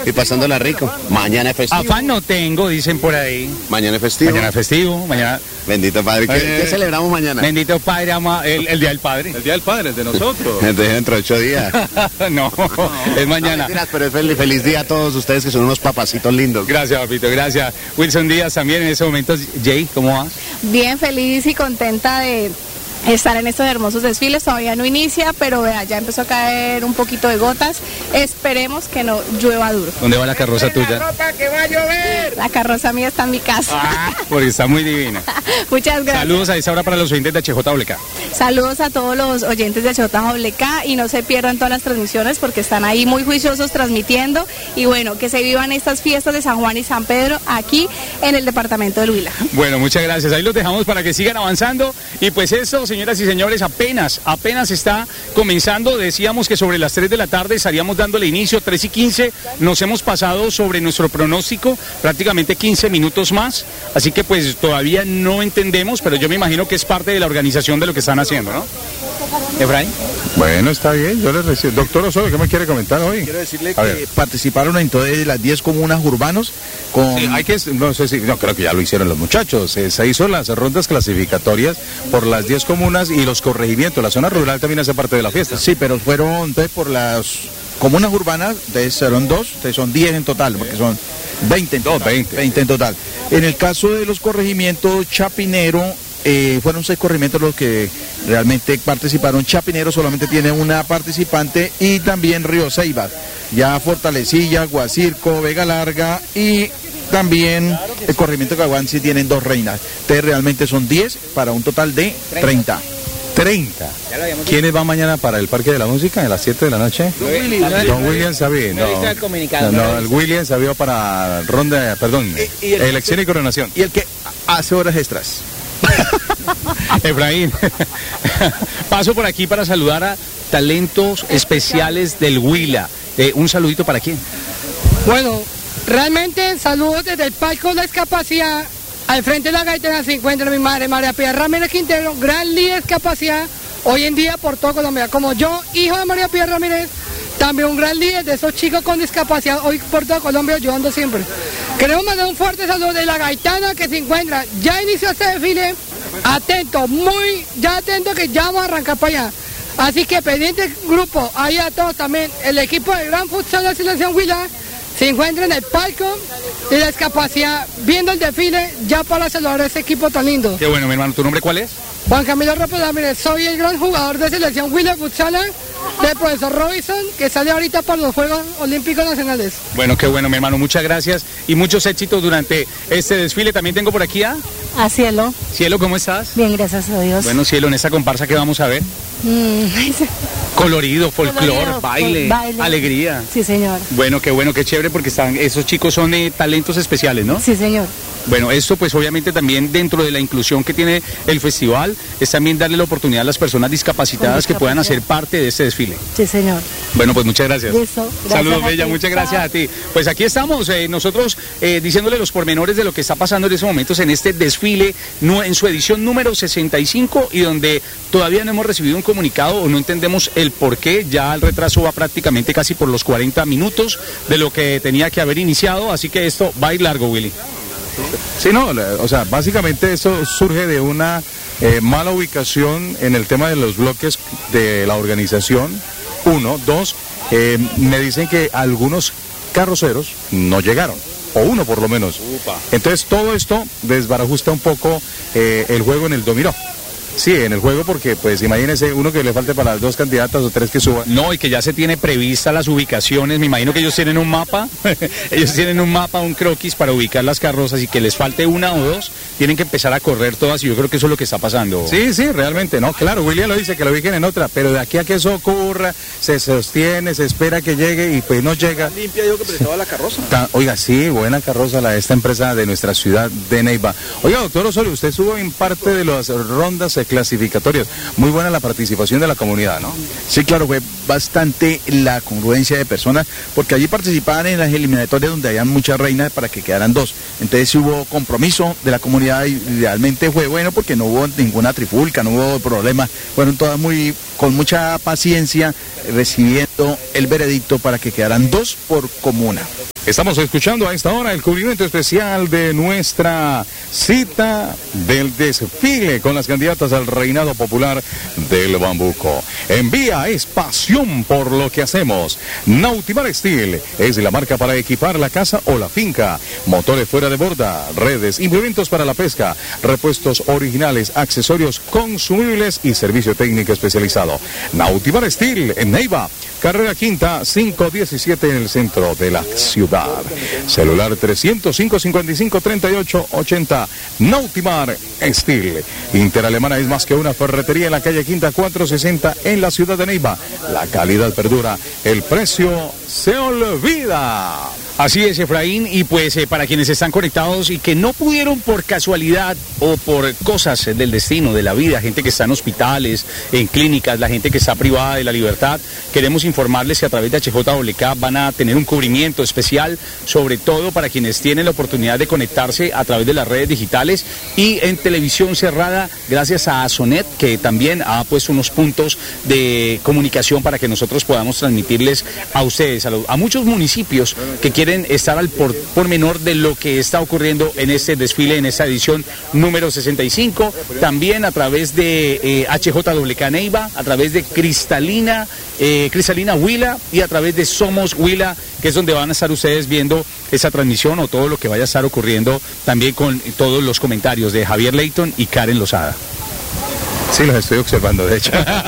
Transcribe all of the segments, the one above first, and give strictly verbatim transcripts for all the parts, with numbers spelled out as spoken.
y pasándola rico. Mañana es festivo. Afán no tengo, dicen por ahí. Mañana es festivo. Mañana es festivo, mañana... Bendito Padre. ¿Qué, Eh, ¿qué celebramos mañana? Bendito Padre, ama, el, el Día del Padre. El Día del Padre, el de nosotros. Desde dentro de ocho días. no, es mañana. No, mentiras, pero es feliz, feliz día a todos ustedes que son unos papacitos lindos. Gracias, papito, gracias. Wilson Díaz también en ese momento. Jay, ¿cómo vas? Bien, feliz y contenta de estar en estos hermosos desfiles. Todavía no inicia, pero vea, ya empezó a caer un poquito de gotas. Esperemos que no llueva duro. ¿Dónde va la carroza tuya? La ropa que va a llover. La carroza mía está en mi casa. Ah, porque está muy divina. Muchas gracias. Saludos a esa hora para los oyentes de H J W K. Saludos a todos los oyentes de H J W K y no se pierdan todas las transmisiones porque están ahí muy juiciosos transmitiendo y bueno, que se vivan estas fiestas de San Juan y San Pedro aquí en el departamento del Huila. Bueno, muchas gracias. Ahí los dejamos para que sigan avanzando y pues eso, señoras y señores, apenas, apenas está comenzando. Decíamos que sobre las tres de la tarde estaríamos dándole inicio, tres y quince. Nos hemos pasado sobre nuestro pronóstico prácticamente quince minutos más. Así que pues todavía no entendemos, pero yo me imagino que es parte de la organización de lo que están haciendo, ¿no? Efraín. Bueno, está bien, yo le recibo. Doctor Osorio, ¿qué me quiere comentar hoy? Quiero decirle que participaron en todas las diez comunas urbanos con... Sí, hay que, no sé si, no, creo que ya lo hicieron los muchachos. Eh, se hizo las rondas clasificatorias por las diez comunas y los corregimientos. La zona rural también hace parte de la fiesta. Sí, pero fueron entonces por las comunas urbanas, entonces fueron dos, entonces son diez en total, porque son veinte en total. veinte. veinte en total. En el caso de los corregimientos, Chapinero, eh, fueron seis corregimientos los que realmente participaron. Chapinero solamente tiene una participante y también Río Ceiba. Ya Fortalecilla, Guacirco, Vega Larga y también el corregimiento de Caguán sí tienen dos reinas. Entonces realmente son diez para un total de treinta. treinta. ¿Quiénes van mañana para el Parque de la Música a las siete de la noche? Don William Sabí. No, no, no, el William Sabí para ronda, perdón, Y- y el- elección y coronación. Y el que hace horas extras. Efraín, paso por aquí para saludar a talentos especiales del Huila. Eh, un saludito para quién. Bueno, realmente saludos desde el Palco de la Discapacidad. Al frente de la gaitana se encuentra mi madre, María Pía Ramírez Quintero, gran líder de discapacidad hoy en día por todo Colombia. Como yo, hijo de María Pía Ramírez, también un gran líder de esos chicos con discapacidad hoy por todo Colombia, ayudando siempre. Queremos mandar un fuerte saludo de la gaitana que se encuentra, ya inició este desfile, atento, muy, ya atento que ya vamos a arrancar para allá. Así que pendiente grupo, ahí a todos también, el equipo de Gran Futsal de la Selección Huila se encuentra en el palco de la discapacidad viendo el desfile ya para saludar a ese equipo tan lindo. Qué bueno, mi hermano. ¿Tu nombre cuál es? Juan Camilo López Ramírez, soy el gran jugador de Selección Huila Futsal del profesor Robinson que sale ahorita para los Juegos Olímpicos Nacionales. Bueno, qué bueno, mi hermano. Muchas gracias y muchos éxitos durante este desfile. También tengo por aquí a A Cielo. Cielo, ¿cómo estás? Bien, gracias a Dios. Bueno, Cielo, en esta comparsa que vamos a ver, Mm, colorido, folclor, Colorido, baile, fol- baile. alegría. Sí, señor. Bueno, qué bueno, qué chévere, porque están, esos chicos son eh, talentos especiales, ¿no? Sí, señor. Bueno, esto pues obviamente también dentro de la inclusión que tiene el festival es también darle la oportunidad a las personas discapacitadas que puedan hacer parte de este desfile. Sí, señor. Bueno, pues muchas gracias. Listo. Gracias Saludos, a Bella, ti. muchas Chao. gracias a ti. Pues aquí estamos, eh, nosotros eh, diciéndole los pormenores de lo que está pasando en estos momentos en este desfile, nu- en su edición número sesenta y cinco, y donde todavía no hemos recibido un comunicado o no entendemos el por qué. Ya el retraso va prácticamente casi por los cuarenta minutos de lo que tenía que haber iniciado, así que esto va a ir largo, Willy. Sí, no, la- o sea, básicamente eso surge de una eh, mala ubicación en el tema de los bloques de la organización. Uno, dos, eh, me dicen que algunos carroceros no llegaron, o uno por lo menos. Entonces todo esto desbarajusta un poco eh, el juego en el dominó. Sí, en el juego porque, pues, imagínense uno que le falte para las dos candidatas o tres que suban. No, y que ya se tiene prevista las ubicaciones. Me imagino que ellos tienen un mapa, ellos tienen un mapa, un croquis para ubicar las carrozas y que les falte una o dos, tienen que empezar a correr todas y yo creo que eso es lo que está pasando. Sí, sí, realmente, no, claro, William lo dice, que lo ubiquen en otra, pero de aquí a que eso ocurra, se sostiene, se espera que llegue y pues no llega. Limpia, digo que prestaba la carroza. Ta- Oiga, sí, buena carroza la de esta empresa de nuestra ciudad de Neiva. Oiga, doctor Osorio, usted estuvo en parte de las rondas eh, clasificatorias. Muy buena la participación de la comunidad, ¿no? Sí, claro, fue bastante la congruencia de personas, porque allí participaban en las eliminatorias donde habían muchas reinas para que quedaran dos. Entonces sí hubo compromiso de la comunidad y realmente fue bueno porque no hubo ninguna trifulca, no hubo problemas. Fueron todas muy, con mucha paciencia, recibiendo el veredicto para que quedaran dos por comuna. Estamos escuchando a esta hora el cubrimiento especial de nuestra cita del desfile con las candidatas al reinado popular del Bambuco. Envía es pasión por lo que hacemos. Nautimar Steel es la marca para equipar la casa o la finca. Motores fuera de borda, redes, implementos para la pesca, repuestos originales, accesorios consumibles y servicio técnico especializado. Nautimar Steel en Neiva. Carrera Quinta, quinientos diecisiete en el centro de la ciudad. Celular trescientos cinco, cincuenta y cinco, treinta y ocho, ochenta. Nautimar Steel. Interalemana es más que una ferretería en la calle Quinta cuatrocientos sesenta en la ciudad de Neiva. La calidad perdura, el precio se olvida. Así es, Efraín, y pues eh, para quienes están conectados y que no pudieron por casualidad o por cosas del destino, de la vida, gente que está en hospitales, en clínicas, la gente que está privada de la libertad, queremos informarles que a través de H J W K van a tener un cubrimiento especial, sobre todo para quienes tienen la oportunidad de conectarse a través de las redes digitales y en televisión cerrada, gracias a Asonet, que también ha puesto unos puntos de comunicación para que nosotros podamos transmitirles a ustedes, a, los, a muchos municipios que quieren quieren estar al por, por menor de lo que está ocurriendo en este desfile, en esta edición número sesenta y cinco, también a través de eh, H J W K Neiva, a través de Cristalina, eh, Cristalina Huila y a través de Somos Huila, que es donde van a estar ustedes viendo esa transmisión o todo lo que vaya a estar ocurriendo, también con todos los comentarios de Javier Leighton y Karen Lozada. Sí, los estoy observando, de hecho.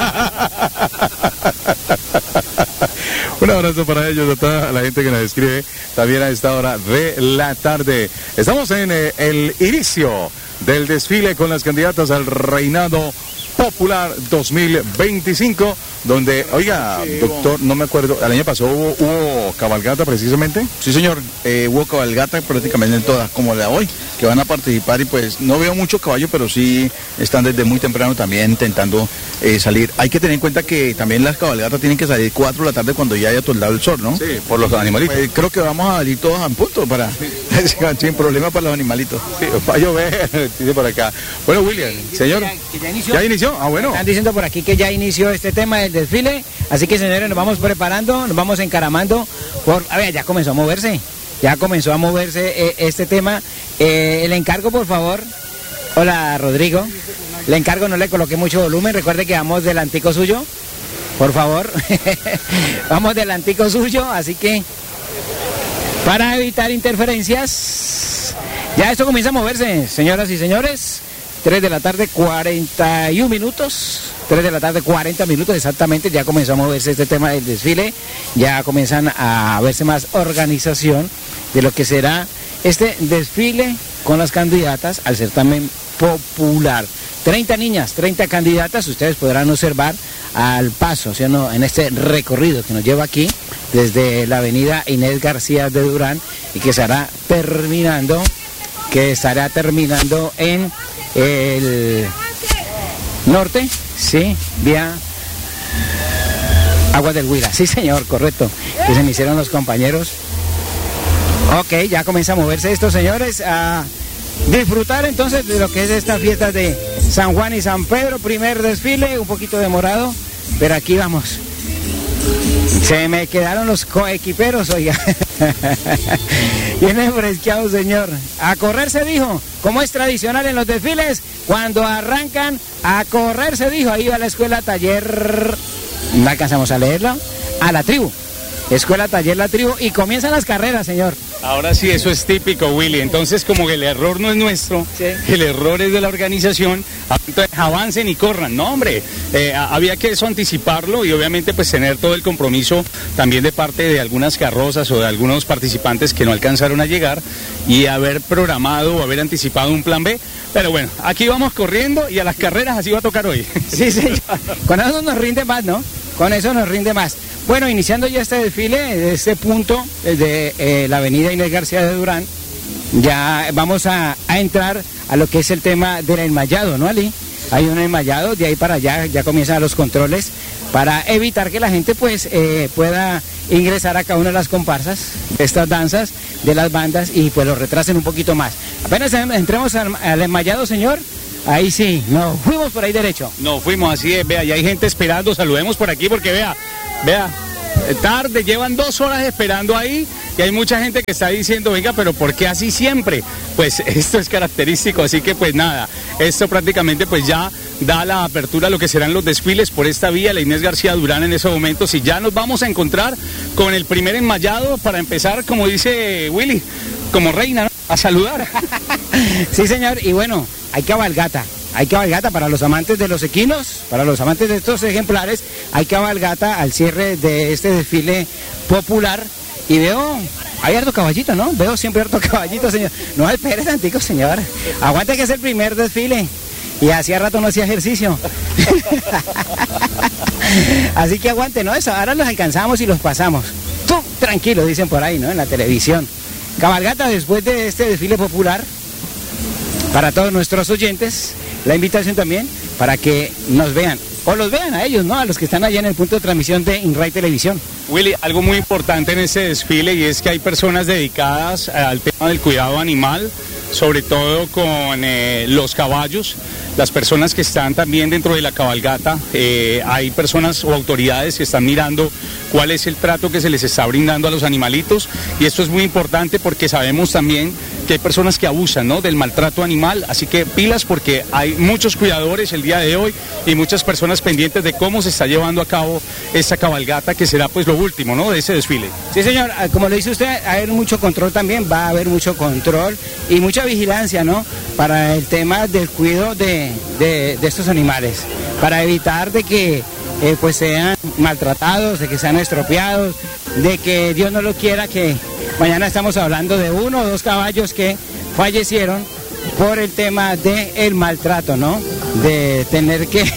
Un abrazo para ellos, a toda la gente que nos escribe también a esta hora de la tarde. Estamos en eh, el inicio del desfile con las candidatas al reinado popular dos mil veinticinco, donde, oiga, doctor, no me acuerdo, el año pasado hubo, hubo cabalgata precisamente. Sí, señor, eh, hubo cabalgata prácticamente en todas, como la de hoy, que van a participar y pues no veo mucho caballo, pero sí están desde muy temprano también intentando eh, salir. Hay que tener en cuenta que también las cabalgatas tienen que salir cuatro de la tarde cuando ya haya toldado el sol, ¿no? Sí, por los animalitos. Pues, creo que vamos a salir todos a punto para, sin problema para los animalitos. Sí, va a llover, dice por acá. Bueno, William, señor, ¿Ya inició? ¿ya inició? Ah, bueno. Están diciendo por aquí que ya inició este tema del desfile, así que señores, nos vamos preparando, nos vamos encaramando por... A ver, ya comenzó a moverse, ya comenzó a moverse eh, este tema. Eh, el encargo, por favor. Hola, Rodrigo. Le encargo, no le coloqué mucho volumen, recuerde que vamos delantico suyo, por favor. Vamos delantico suyo, así que para evitar interferencias, ya esto comienza a moverse, señoras y señores. tres de la tarde, cuarenta y un minutos. tres de la tarde, cuarenta minutos exactamente. Ya comenzó a moverse este tema del desfile. Ya comienzan a verse más organización de lo que será este desfile con las candidatas al certamen popular. treinta niñas, treinta candidatas. Ustedes podrán observar al paso, ¿sí o no?, en este recorrido que nos lleva aquí desde la avenida Inés García de Durán y que estará terminando, que estará terminando en el norte, sí, vía Agua del Huila, sí señor, correcto, que se me hicieron los compañeros. Ok, ya comienza a moverse esto, señores, a disfrutar entonces de lo que es esta fiesta de San Juan y San Pedro, primer desfile, un poquito demorado, pero aquí vamos. Se me quedaron los coequiperos, oiga. Viene fresqueado, señor. A correr se dijo, como es tradicional en los desfiles, cuando arrancan a correr se dijo, ahí va la escuela taller, no alcanzamos a leerlo, a la tribu. Escuela Taller La Tribu y comienzan las carreras, señor. Ahora sí, eso es típico, Willy. Entonces, como que el error no es nuestro, sí, el error es de la organización, entonces avancen y corran. No, hombre, eh, había que eso anticiparlo y obviamente pues tener todo el compromiso también de parte de algunas carrozas o de algunos participantes que no alcanzaron a llegar y haber programado o haber anticipado un plan B. Pero bueno, aquí vamos corriendo y a las carreras así va a tocar hoy. Sí, señor. Con eso nos rinde más, ¿no? Con eso nos rinde más. Bueno, iniciando ya este desfile, de este punto, desde eh, la avenida Inés García de Durán, ya vamos a, a entrar a lo que es el tema del enmayado, ¿no, Ali? Hay un enmayado, de ahí para allá ya comienzan los controles para evitar que la gente pues eh, pueda ingresar a cada una de las comparsas, de estas danzas, de las bandas y pues lo retrasen un poquito más. Apenas entremos al, al enmayado, señor. Ahí sí, no, fuimos por ahí derecho. No, fuimos así, vea, ya hay gente esperando, saludemos por aquí porque vea, vea, tarde, llevan dos horas esperando ahí y hay mucha gente que está diciendo, venga, pero ¿por qué así siempre? Pues esto es característico, así que pues nada, esto prácticamente pues ya da la apertura a lo que serán los desfiles por esta vía, la Inés García Durán en ese momento, y ya nos vamos a encontrar con el primer enmayado para empezar, como dice Willy, como reina, ¿no? A saludar. Sí, señor, y bueno, hay cabalgata. Hay cabalgata para los amantes de los equinos, para los amantes de estos ejemplares, hay cabalgata al cierre de este desfile popular. Y veo, hay harto caballito, ¿no? Veo siempre harto caballito, señor. No, espere tantico, señor. Aguante que es el primer desfile. Y hacía rato no hacía ejercicio. Así que aguante, ¿no? Eso, ahora los alcanzamos y los pasamos. Tú, tranquilo, dicen por ahí, ¿no? En la televisión. Cabalgata después de este desfile popular, para todos nuestros oyentes, la invitación también para que nos vean, o los vean a ellos, ¿no? A los que están allá en el punto de transmisión de InRay Televisión. Willy, algo muy importante en este desfile y es que hay personas dedicadas al tema del cuidado animal, sobre todo con eh, los caballos, las personas que están también dentro de la cabalgata, eh, hay personas o autoridades que están mirando cuál es el trato que se les está brindando a los animalitos, y esto es muy importante porque sabemos también que hay personas que abusan, ¿no?, del maltrato animal, así que pilas porque hay muchos cuidadores el día de hoy y muchas personas pendientes de cómo se está llevando a cabo esta cabalgata, que será pues lo último, ¿no?, de ese desfile. Sí, señor, como le dice usted, va a haber mucho control también, va a haber mucho control y mucha vigilancia, ¿no?, para el tema del cuidado de, de, de estos animales, para evitar de que eh, pues sean maltratados, de que sean estropeados, de que Dios no lo quiera que mañana estamos hablando de uno o dos caballos que fallecieron por el tema del maltrato, ¿no? De tener que...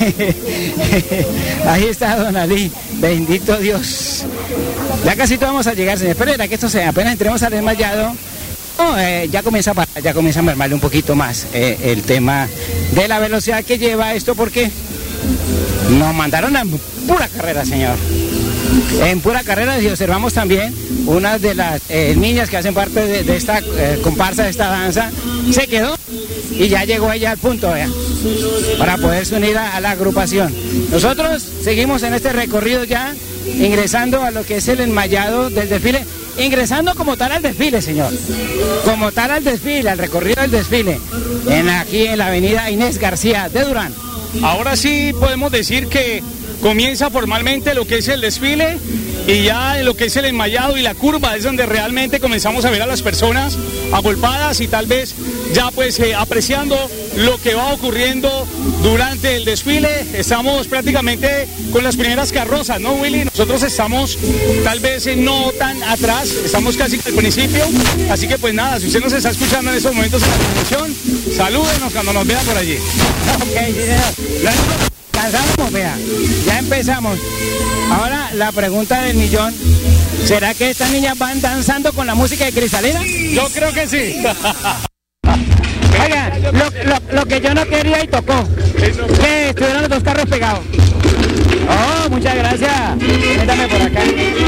Ahí está don Ali, bendito Dios. Ya casi vamos a llegar, señor. Pero era que esto se apenas entremos al enmayado, no, eh, ya comienza a parar, ya comienza a mermarle un poquito más eh, el tema de la velocidad que lleva esto, porque nos mandaron a pura carrera, señor. En pura carrera, y observamos también una de las eh, niñas que hacen parte de, de esta eh, comparsa, de esta danza, se quedó y ya llegó ella al punto, ¿vea?, para poderse unir a, a la agrupación. Nosotros seguimos en este recorrido ya, ingresando a lo que es el enmayado del desfile, ingresando como tal al desfile, señor, como tal al desfile, al recorrido del desfile, en, aquí en la avenida Inés García de Durán. Ahora sí podemos decir que comienza formalmente lo que es el desfile, y ya en lo que es el enmayado y la curva es donde realmente comenzamos a ver a las personas agolpadas y tal vez ya pues eh, apreciando lo que va ocurriendo durante el desfile. Estamos prácticamente con las primeras carrozas, ¿no, Willy? Nosotros estamos tal vez eh, no tan atrás, estamos casi al principio, así que pues nada, si usted nos está escuchando en estos momentos en la transmisión, salúdenos cuando nos vea por allí. Ok, sí, señor. Cansamos, vea, ya empezamos. Ahora la pregunta del millón, ¿será que estas niñas van danzando con la música de Cristalina? Yo creo que sí. Oiga, lo, lo, lo que yo no quería y tocó, que estuvieron los dos carros pegados. Oh, muchas gracias. Métame por acá.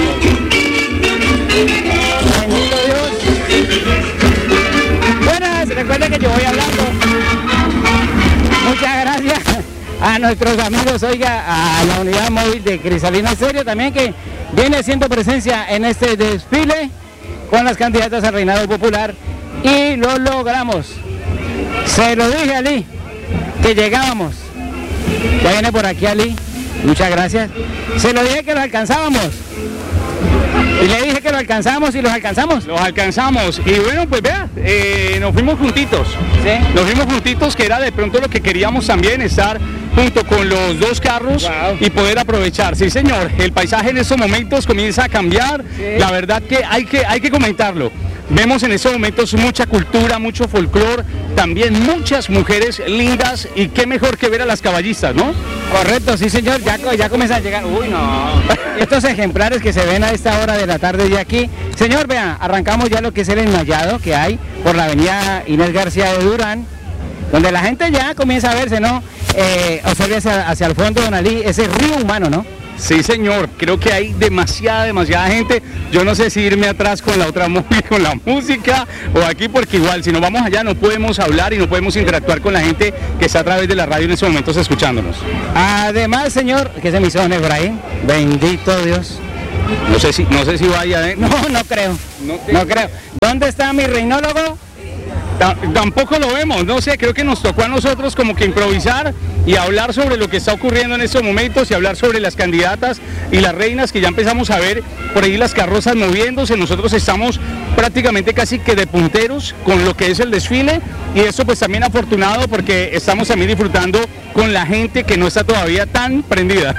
Bendito Dios. Buenas, recuerda que yo voy hablando. Muchas gracias a nuestros amigos, oiga, a la unidad móvil de Cristalina Estéreo también, que viene haciendo presencia en este desfile con las candidatas al reinado popular, y lo logramos. Se lo dije a Ali, que llegábamos. Ya viene por aquí Ali, muchas gracias. Se lo dije que lo alcanzábamos. Y le dije que lo alcanzamos y los alcanzamos. Los alcanzamos. Y bueno, pues vea, eh, nos fuimos juntitos. ¿Sí? Nos fuimos juntitos, que era de pronto lo que queríamos también, estar junto con los dos carros. Wow. Y poder aprovechar. Sí, señor, el paisaje en estos momentos comienza a cambiar. Sí. La verdad que hay que, hay que comentarlo. Vemos en estos momentos mucha cultura, mucho folclor, también muchas mujeres lindas, y qué mejor que ver a las caballistas, ¿no? Correcto, sí, señor, ya, ya comienzan a llegar. Uy, no. Estos ejemplares que se ven a esta hora de la tarde de aquí. Señor, vea, arrancamos ya lo que es el enmayado que hay por la avenida Inés García de Durán, donde la gente ya comienza a verse, ¿no? Eh, observe hacia, hacia el fondo, don Ali, ese río humano, ¿no? Sí, señor, creo que hay demasiada, demasiada gente. Yo no sé si irme atrás con la otra móvil, con la música, o aquí, porque igual, si nos vamos allá no podemos hablar y no podemos interactuar con la gente que está a través de la radio en estos momentos escuchándonos. Además, señor, que se me hizo Efraín, bendito Dios. No sé si, no sé si vaya, ¿eh? No, no creo. No, te- No creo. ¿Dónde está mi reinólogo? Ta- Tampoco lo vemos, no sé, creo que nos tocó a nosotros como que improvisar y hablar sobre lo que está ocurriendo en estos momentos y hablar sobre las candidatas y las reinas que ya empezamos a ver por ahí las carrozas moviéndose. Nosotros estamos prácticamente casi que de punteros con lo que es el desfile y eso pues también afortunado porque estamos también disfrutando con la gente que no está todavía tan prendida.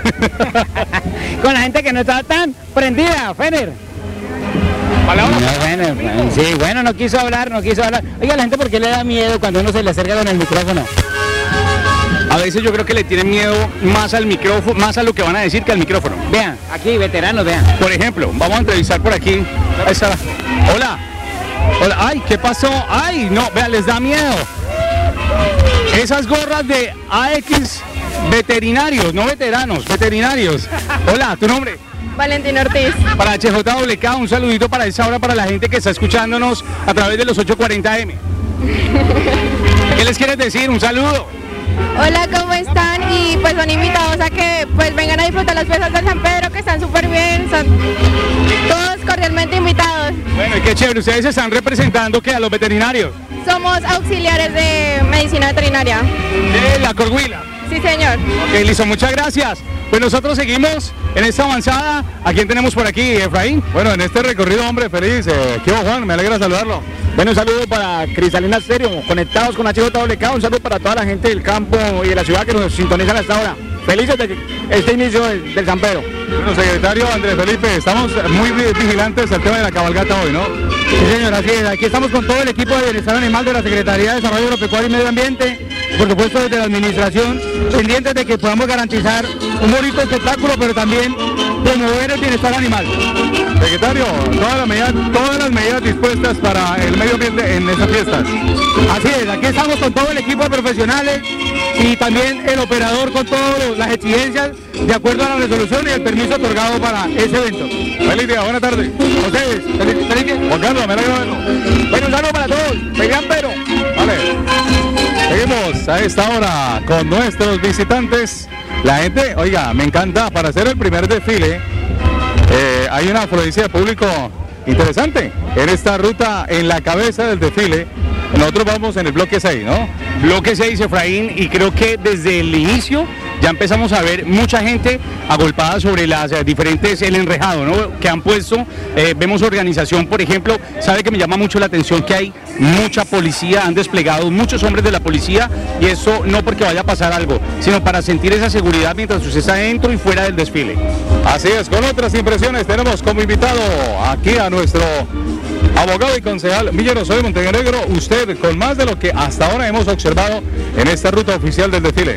Con la gente que no estaba tan prendida, Fener. Palabra. No, bueno, bueno, sí, bueno, no quiso hablar, no quiso hablar. Oiga, la gente, ¿por qué le da miedo cuando uno se le acerca con el micrófono? A veces yo creo que le tienen miedo más al micrófono, más a lo que van a decir que al micrófono. Vean, aquí, veteranos, vean. Por ejemplo, vamos a entrevistar por aquí. Ahí está. Hola. Hola. Ay, ¿qué pasó? Ay, no, vean, les da miedo. Esas gorras de A X veterinarios, no veteranos, veterinarios. Hola, ¿tu nombre? Valentín Ortiz. Para H J W K, un saludito para esa hora para la gente que está escuchándonos a través de los ocho cuarenta M. ¿Qué les quieres decir? Un saludo. Hola, ¿cómo están? Y pues son invitados a que pues vengan a disfrutar las fiestas de San Pedro, que están súper bien, son todos cordialmente invitados. Bueno, y qué chévere, ustedes están representando que a los veterinarios Somos auxiliares de medicina veterinaria. de la Corhuila. Sí, señor. Ok, listo, muchas gracias. Pues nosotros seguimos en esta avanzada. ¿A quién tenemos por aquí, Efraín? Bueno, en este recorrido, hombre, feliz. Eh, ¿Qué hubo, Juan? Me alegra saludarlo. Bueno, un saludo para Cristalina Stereo, conectados con H J W K, un saludo para toda la gente del campo y de la ciudad que nos sintonizan hasta ahora. Felices de este inicio del, del San Pedro. Bueno, secretario Andrés Felipe, estamos muy vigilantes al tema de la cabalgata hoy, ¿no? Sí, señor, así es. Aquí estamos con todo el equipo de Bienestar Animal de la Secretaría de Desarrollo Agropecuario y Medio Ambiente, por supuesto desde la administración, pendientes de que podamos garantizar un bonito espectáculo, pero también promover el bienestar animal. Secretario, todas las medidas, todas las medidas dispuestas para el medio ambiente en esas fiestas. Así es, aquí estamos con todo el equipo de profesionales y también el operador con todas las exigencias de acuerdo a la resolución y el permiso otorgado para ese evento. Feliz día, buena tarde. A ustedes, feliz, feliz día. Juan Carlos, me alegra verlo. Bueno, un saludo para todos. Feliz Pedro. Vale. Seguimos a esta hora con nuestros visitantes. La gente, oiga, me encanta, para hacer el primer desfile, eh, hay una afluencia de público interesante en esta ruta, en la cabeza del desfile. Nosotros vamos en el bloque seis, ¿no? Bloque seis, Efraín, y creo que desde el inicio ya empezamos a ver mucha gente agolpada sobre las eh, diferentes, el enrejado, ¿no? Que han puesto, eh, vemos organización, por ejemplo, sabe que me llama mucho la atención que hay mucha policía, han desplegado muchos hombres de la policía, y eso no porque vaya a pasar algo, sino para sentir esa seguridad mientras usted está dentro y fuera del desfile. Así es, con otras impresiones tenemos como invitado aquí a nuestro abogado y concejal Miller Osorio Montenegro, usted con más de lo que hasta ahora hemos observado en esta ruta oficial del desfile.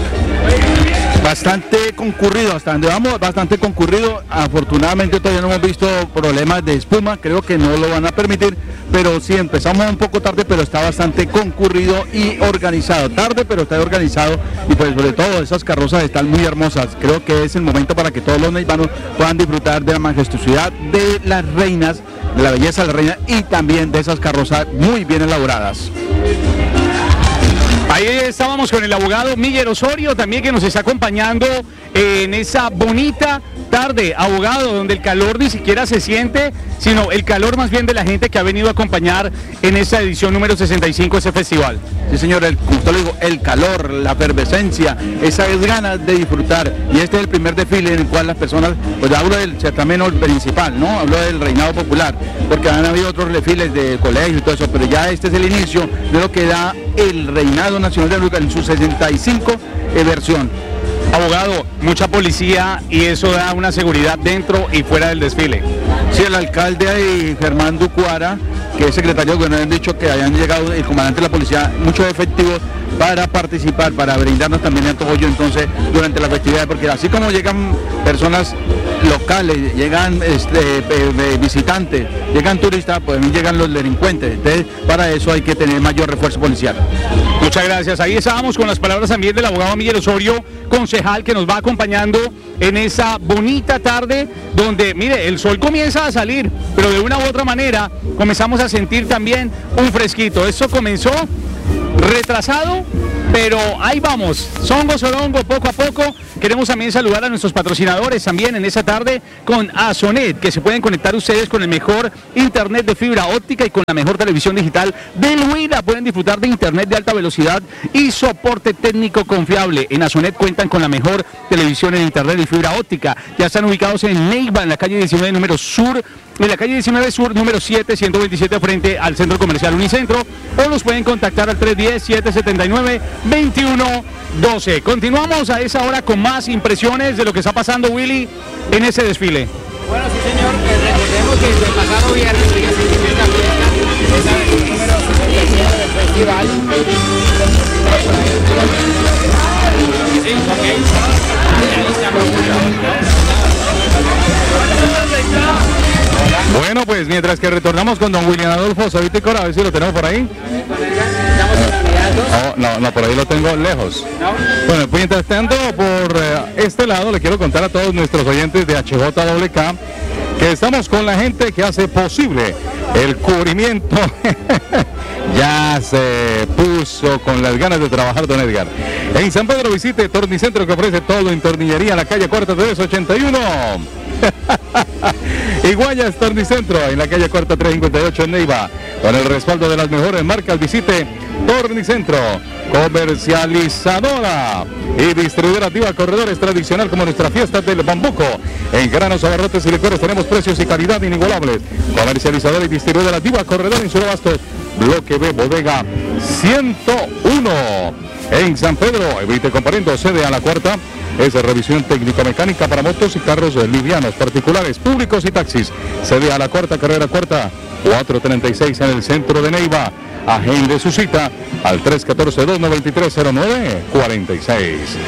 Bastante concurrido, hasta donde vamos, bastante concurrido. Afortunadamente todavía no hemos visto problemas de espuma, creo que no lo van a permitir, pero sí empezamos un poco tarde, pero está bastante concurrido y organizado. Tarde, pero está organizado, y pues sobre todo esas carrozas están muy hermosas. Creo que es el momento para que todos los neivanos puedan disfrutar de la majestuosidad de las reinas, de la belleza de la reina y también de esas carrozas muy bien elaboradas. Ahí estábamos con el abogado Miller Osorio, también que nos está acompañando en esa bonita tarde, abogado, donde el calor ni siquiera se siente, sino el calor más bien de la gente que ha venido a acompañar en esta edición número sesenta y cinco de ese festival. Sí, señor, el, como usted lo dijo, el calor, la efervescencia, esas ganas de disfrutar, y este es el primer desfile en el cual las personas, pues hablo del certamen principal, ¿no? Hablo del reinado popular, porque han habido otros desfiles de colegio y todo eso, pero ya este es el inicio de lo que da el reinado nacional de Luca en su sesenta y cinco eh, versión. Abogado, mucha policía y eso da una seguridad dentro y fuera del desfile. Sí, el alcalde y Germán Ducuara, que es secretario de gobierno, han dicho que hayan llegado el comandante de la policía, muchos efectivos para participar, para brindarnos también el apoyo entonces durante las festividades, porque así como llegan personas locales, llegan este, eh, visitantes, llegan turistas, pues también llegan los delincuentes, entonces para eso hay que tener mayor refuerzo policial. Muchas gracias, ahí estábamos con las palabras también del abogado Miguel Osorio, concejal, que nos va acompañando en esa bonita tarde donde, mire, el sol comienza a salir, pero de una u otra manera comenzamos a sentir también un fresquito. Esto comenzó retrasado, pero ahí vamos, songo, sorongo, poco a poco, Queremos también saludar a nuestros patrocinadores también en esta tarde con Azonet, que se pueden conectar ustedes con el mejor internet de fibra óptica y con la mejor televisión digital del Huila. Pueden disfrutar de internet de alta velocidad y soporte técnico confiable. En Azonet cuentan con la mejor televisión en internet y fibra óptica. Ya están ubicados en Neiva, en la calle diecinueve, número sur, en la calle diecinueve sur, número siete, ciento veintisiete, frente al Centro Comercial Unicentro, o los pueden contactar al tres uno cero, siete siete nueve, dos uno uno dos. Continuamos a esa hora con más impresiones de lo que está pasando, Willy, en ese desfile. Bueno, sí, señor, eh, recordemos que desde el pasado viernes se inició esta fiesta, esta versión número setenta y siete del festival. Sí, Bueno, pues mientras que retornamos con don William Adolfo Sabitícora, a ver si lo tenemos por ahí. No, no, no, por ahí lo tengo lejos. Bueno, pues mientras tanto, por eh, este lado, le quiero contar a todos nuestros oyentes de H J W K que estamos con la gente que hace posible el cubrimiento. Ya se puso con las ganas de trabajar don Edgar. En San Pedro visite Tornicentro, que ofrece todo en tornillería en la calle Cuarta tres ochenta y uno. Iguayas Tornicentro en la calle Cuarta tres cincuenta y ocho en Neiva, con el respaldo de las mejores marcas. Visite Tornicentro, comercializadora y distribuidora Diva Corredores, tradicional como nuestra fiesta del bambuco. En granos, abarrotes y licores tenemos precios y calidad inigualables. Comercializadora y distribuidora Diva Corredor en Surabastos, bloque B, bodega ciento uno. En San Pedro, evite comparendo, sede a la Cuarta, es de revisión técnico-mecánica para motos y carros livianos, particulares, públicos y taxis. Sede a la Cuarta, carrera Cuarta, cuatrocientos treinta y seis en el centro de Neiva. Agende su cita al tres uno cuatro, dos nueve tres, cero nueve cuatro seis.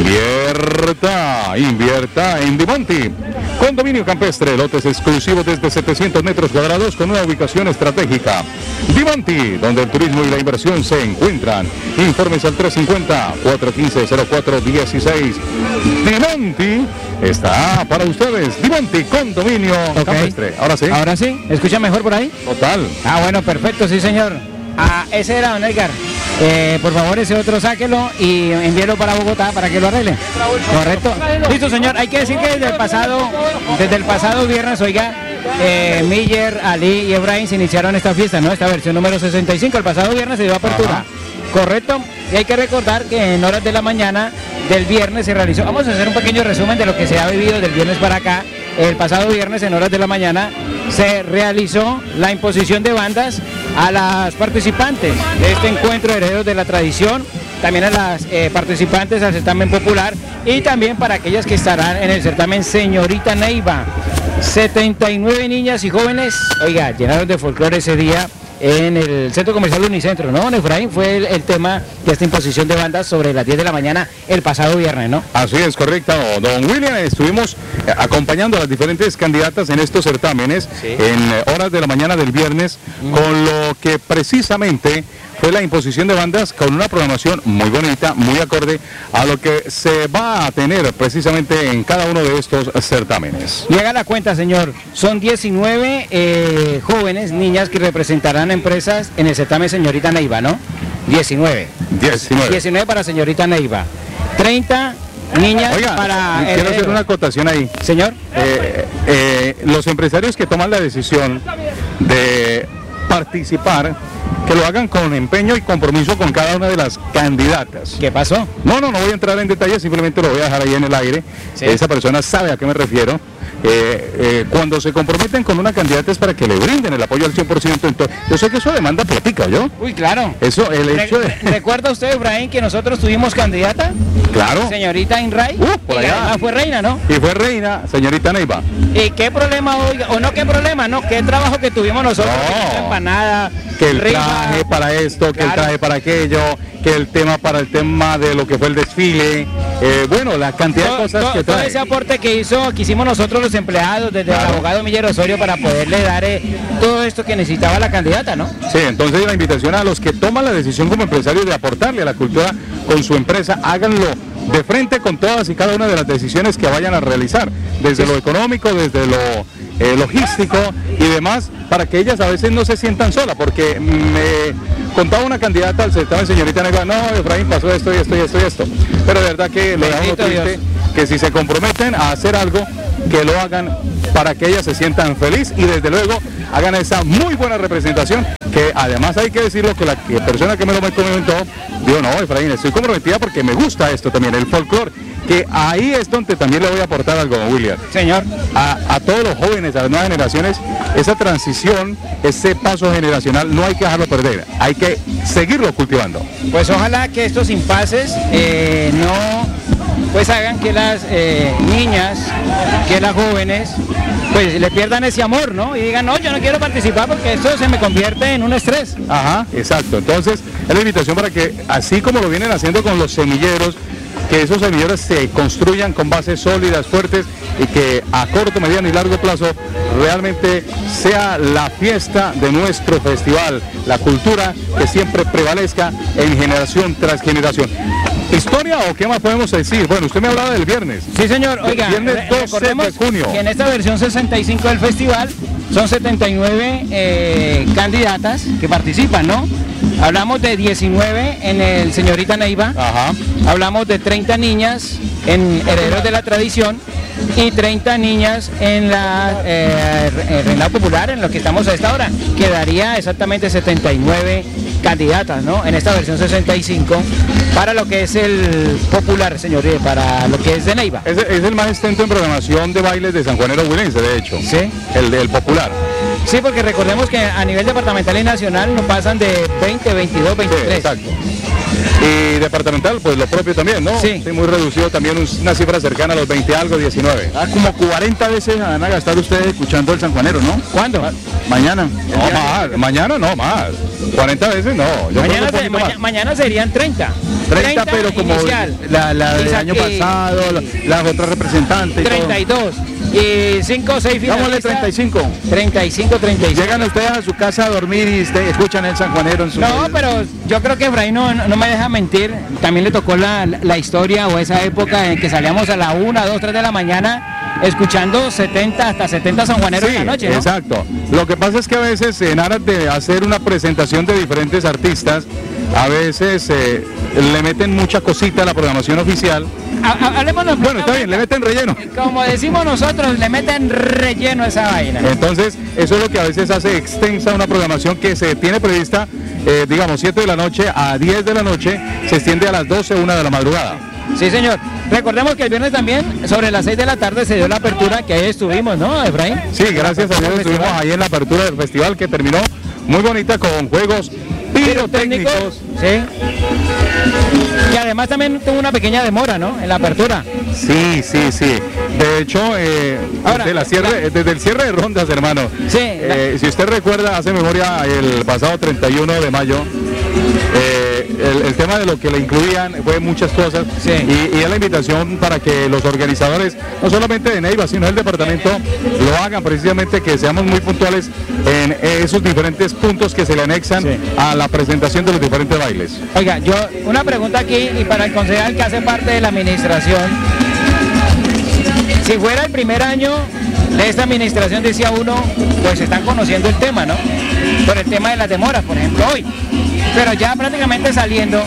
Invierta, invierta en Dimonti. Condominio campestre, lotes exclusivos desde setecientos metros cuadrados con una ubicación estratégica. Dimonti, donde el turismo y la inversión se encuentran. Informes al tres cinco cero, cuatro uno cinco, cero cuatro uno seis. Dimonti está para ustedes. Dimonti, condominio okay. campestre. Ahora sí. Ahora sí. ¿Escucha mejor por ahí? Total. Ah, bueno, perfecto, sí, señor. Ah, ese era don Edgar. Eh, por favor, ese otro sáquelo y envíelo para Bogotá para que lo arregle. Correcto. Listo, señor. Hay que decir que desde el pasado, desde el pasado viernes, oiga, eh, Miller, Ali y Efraín se iniciaron esta fiesta, ¿no? Esta versión número sesenta y cinco. El pasado viernes se dio apertura. Ajá. Correcto. Y hay que recordar que en horas de la mañana del viernes se realizó. Vamos a hacer un pequeño resumen de lo que se ha vivido del viernes para acá. El pasado viernes en horas de la mañana se realizó la imposición de bandas a las participantes de este encuentro de herederos de la tradición, también a las eh, participantes al certamen popular y también para aquellas que estarán en el certamen Señorita Neiva. setenta y nueve niñas y jóvenes, oiga, llenaron de folclore ese día en el Centro Comercial Unicentro, ¿no, don Efraín? Fue el, el tema de esta imposición de bandas sobre las diez de la mañana el pasado viernes, ¿no? Así es, correcto, don William. Estuvimos acompañando a las diferentes candidatas en estos certámenes, sí, en horas de la mañana del viernes, mm. con lo que precisamente fue la imposición de bandas con una programación muy bonita, muy acorde a lo que se va a tener precisamente en cada uno de estos certámenes. Y haga la cuenta, señor, son diecinueve eh, jóvenes, niñas que representarán empresas en el certamen Señorita Neiva, ¿no? diecinueve. diecinueve. diecinueve para Señorita Neiva. treinta niñas. Oiga, para quiero heredero. hacer una acotación ahí. Señor. Eh, eh, los empresarios que toman la decisión de participar, que lo hagan con empeño y compromiso con cada una de las candidatas. ¿Qué pasó? No, no, no voy a entrar en detalles, simplemente lo voy a dejar ahí en el aire. Sí. Esa persona sabe a qué me refiero. Eh, eh, cuando se comprometen con una candidata es para que le brinden el apoyo al cien por ciento. Entonces, yo sé que eso demanda plática, ¿yo? Uy, claro. Eso, el Re hecho de... ¿Recuerda usted, Efraín, que nosotros tuvimos candidata? Claro. Señorita Inray. Uh, por y allá. fue reina, ¿no? Y fue reina, señorita Neiva. ¿Y qué problema, oiga? O no, qué problema, ¿no? ¿Qué trabajo que tuvimos nosotros? No. Que empanada, que el rifa, traje para esto, que claro, el traje para aquello, que el tema para el tema de lo que fue el desfile. Eh, bueno, la cantidad todo, de cosas todo, que trae. todo ese aporte que hizo, que hicimos nosotros los empleados, desde claro, el abogado Miller Osorio, para poderle dar eh, todo esto que necesitaba la candidata, ¿no? Sí, entonces la invitación a los que toman la decisión como empresarios de aportarle a la cultura con su empresa, háganlo de frente con todas y cada una de las decisiones que vayan a realizar, desde sí, lo económico, desde lo eh, logístico y demás, para que ellas a veces no se sientan solas, porque me contaba una candidata al certamen Señorita Neiva, no, Efraín, pasó esto y esto y esto y esto, pero de verdad que le da uno triste que si se comprometen a hacer algo, que lo hagan para que ellas se sientan feliz y desde luego hagan esa muy buena representación, que además hay que decirlo que la que persona que me lo comentó, digo, no, Efraín, estoy comprometida porque me gusta esto también, el folclore, que ahí es donde también le voy a aportar algo, William. Señor. A, a todos los jóvenes, a las nuevas generaciones, esa transición, ese paso generacional, no hay que dejarlo perder, hay que seguirlo cultivando. Pues ojalá que estos impases eh, no pues hagan que las eh, niñas, que las jóvenes, pues le pierdan ese amor, ¿no? Y digan, no, yo no quiero participar porque esto se me convierte en un estrés. Ajá, exacto. Entonces, es la invitación para que, así como lo vienen haciendo con los semilleros, que esos semilleros se construyan con bases sólidas, fuertes y que a corto, mediano y largo plazo realmente sea la fiesta de nuestro festival, la cultura que siempre prevalezca en generación tras generación. ¿Historia o qué más podemos decir? Bueno, usted me hablaba del viernes. Sí, señor. Oiga, viernes doce de junio. Que en esta versión sesenta y cinco del festival son setenta y nueve eh, candidatas que participan, ¿no? Hablamos de diecinueve en el Señorita Neiva. Ajá. Hablamos de treinta niñas en Herederos de la Tradición y treinta niñas en la eh, Reinado Popular, en lo que estamos a esta hora. Quedaría exactamente setenta y nueve candidatas, ¿no? En esta versión sesenta y cinco para lo que es el popular, señor, para lo que es de Neiva. Es, es el más extenso en programación de bailes de San Juanero Huilense, de hecho. Sí. El del popular. Sí, porque recordemos que a nivel departamental y nacional no pasan de veinte, veintidós, veintitrés. Sí, exacto. Y departamental, pues lo propio también, ¿no? Sí. Sí, muy reducido, también una cifra cercana a los veinte algo, diecinueve. Ah, como cuarenta veces van a gastar ustedes escuchando el sanjuanero, ¿no? ¿Cuándo? Ma mañana. No, más, mañana no, más. cuarenta veces no. Yo Mañana, creo que se, un ma poquito más. mañana serían treinta. treinta, pero como inicial. la, la del Isaac, año y- pasado, la- las otras representantes. y todo. treinta y dos. Y cinco o seis finalistas. Dámosle treinta y cinco. treinta y cinco, treinta y seis. Llegan ustedes a su casa a dormir y este- escuchan el sanjuanero en su... No, pero yo creo que Efraín no, no me deja mentir. También le tocó la, la historia o esa época en que salíamos a la una, dos, tres de la mañana escuchando setenta hasta setenta sanjuaneros Sí, en la noche, ¿no? exacto. Lo que pasa es que a veces en aras de hacer una presentación de diferentes artistas, a veces eh, le meten mucha cosita a la programación oficial. Ha- ha- Hablémonos. Bueno, está bien, le meten relleno. Como decimos nosotros, le meten relleno a esa vaina. Entonces, eso es lo que a veces hace extensa una programación que se tiene prevista, eh, digamos, siete de la noche a diez de la noche, se extiende a las doce, una de la madrugada. Sí, señor. Recordemos que el viernes también, sobre las seis de la tarde, se dio la apertura, que ahí estuvimos, ¿no, Efraín? Sí, gracias a Dios estuvimos ahí en la apertura del festival que terminó muy bonita con juegos pirotécnicos. Sí. Que además también tuvo una pequeña demora, ¿no? En la apertura. Sí, sí, sí. De hecho, eh, Ahora, desde, la cierre- la- desde el cierre de rondas, hermano. Sí, Eh, si usted recuerda, hace memoria el pasado treinta y uno de mayo, eh, el, el tema de lo que le incluían fue muchas cosas. Sí. Y, y es la invitación para que los organizadores, no solamente de Neiva, sino del departamento, lo hagan precisamente, que seamos muy puntuales en esos diferentes puntos que se le anexan Sí. a la presentación de los diferentes bailes. Oiga, yo una pregunta aquí y para el concejal que hace parte de la administración. Si fuera el primer año de esta administración, decía uno, pues están conociendo el tema, ¿no? Por el tema de las demoras, por ejemplo, hoy. Pero ya prácticamente saliendo.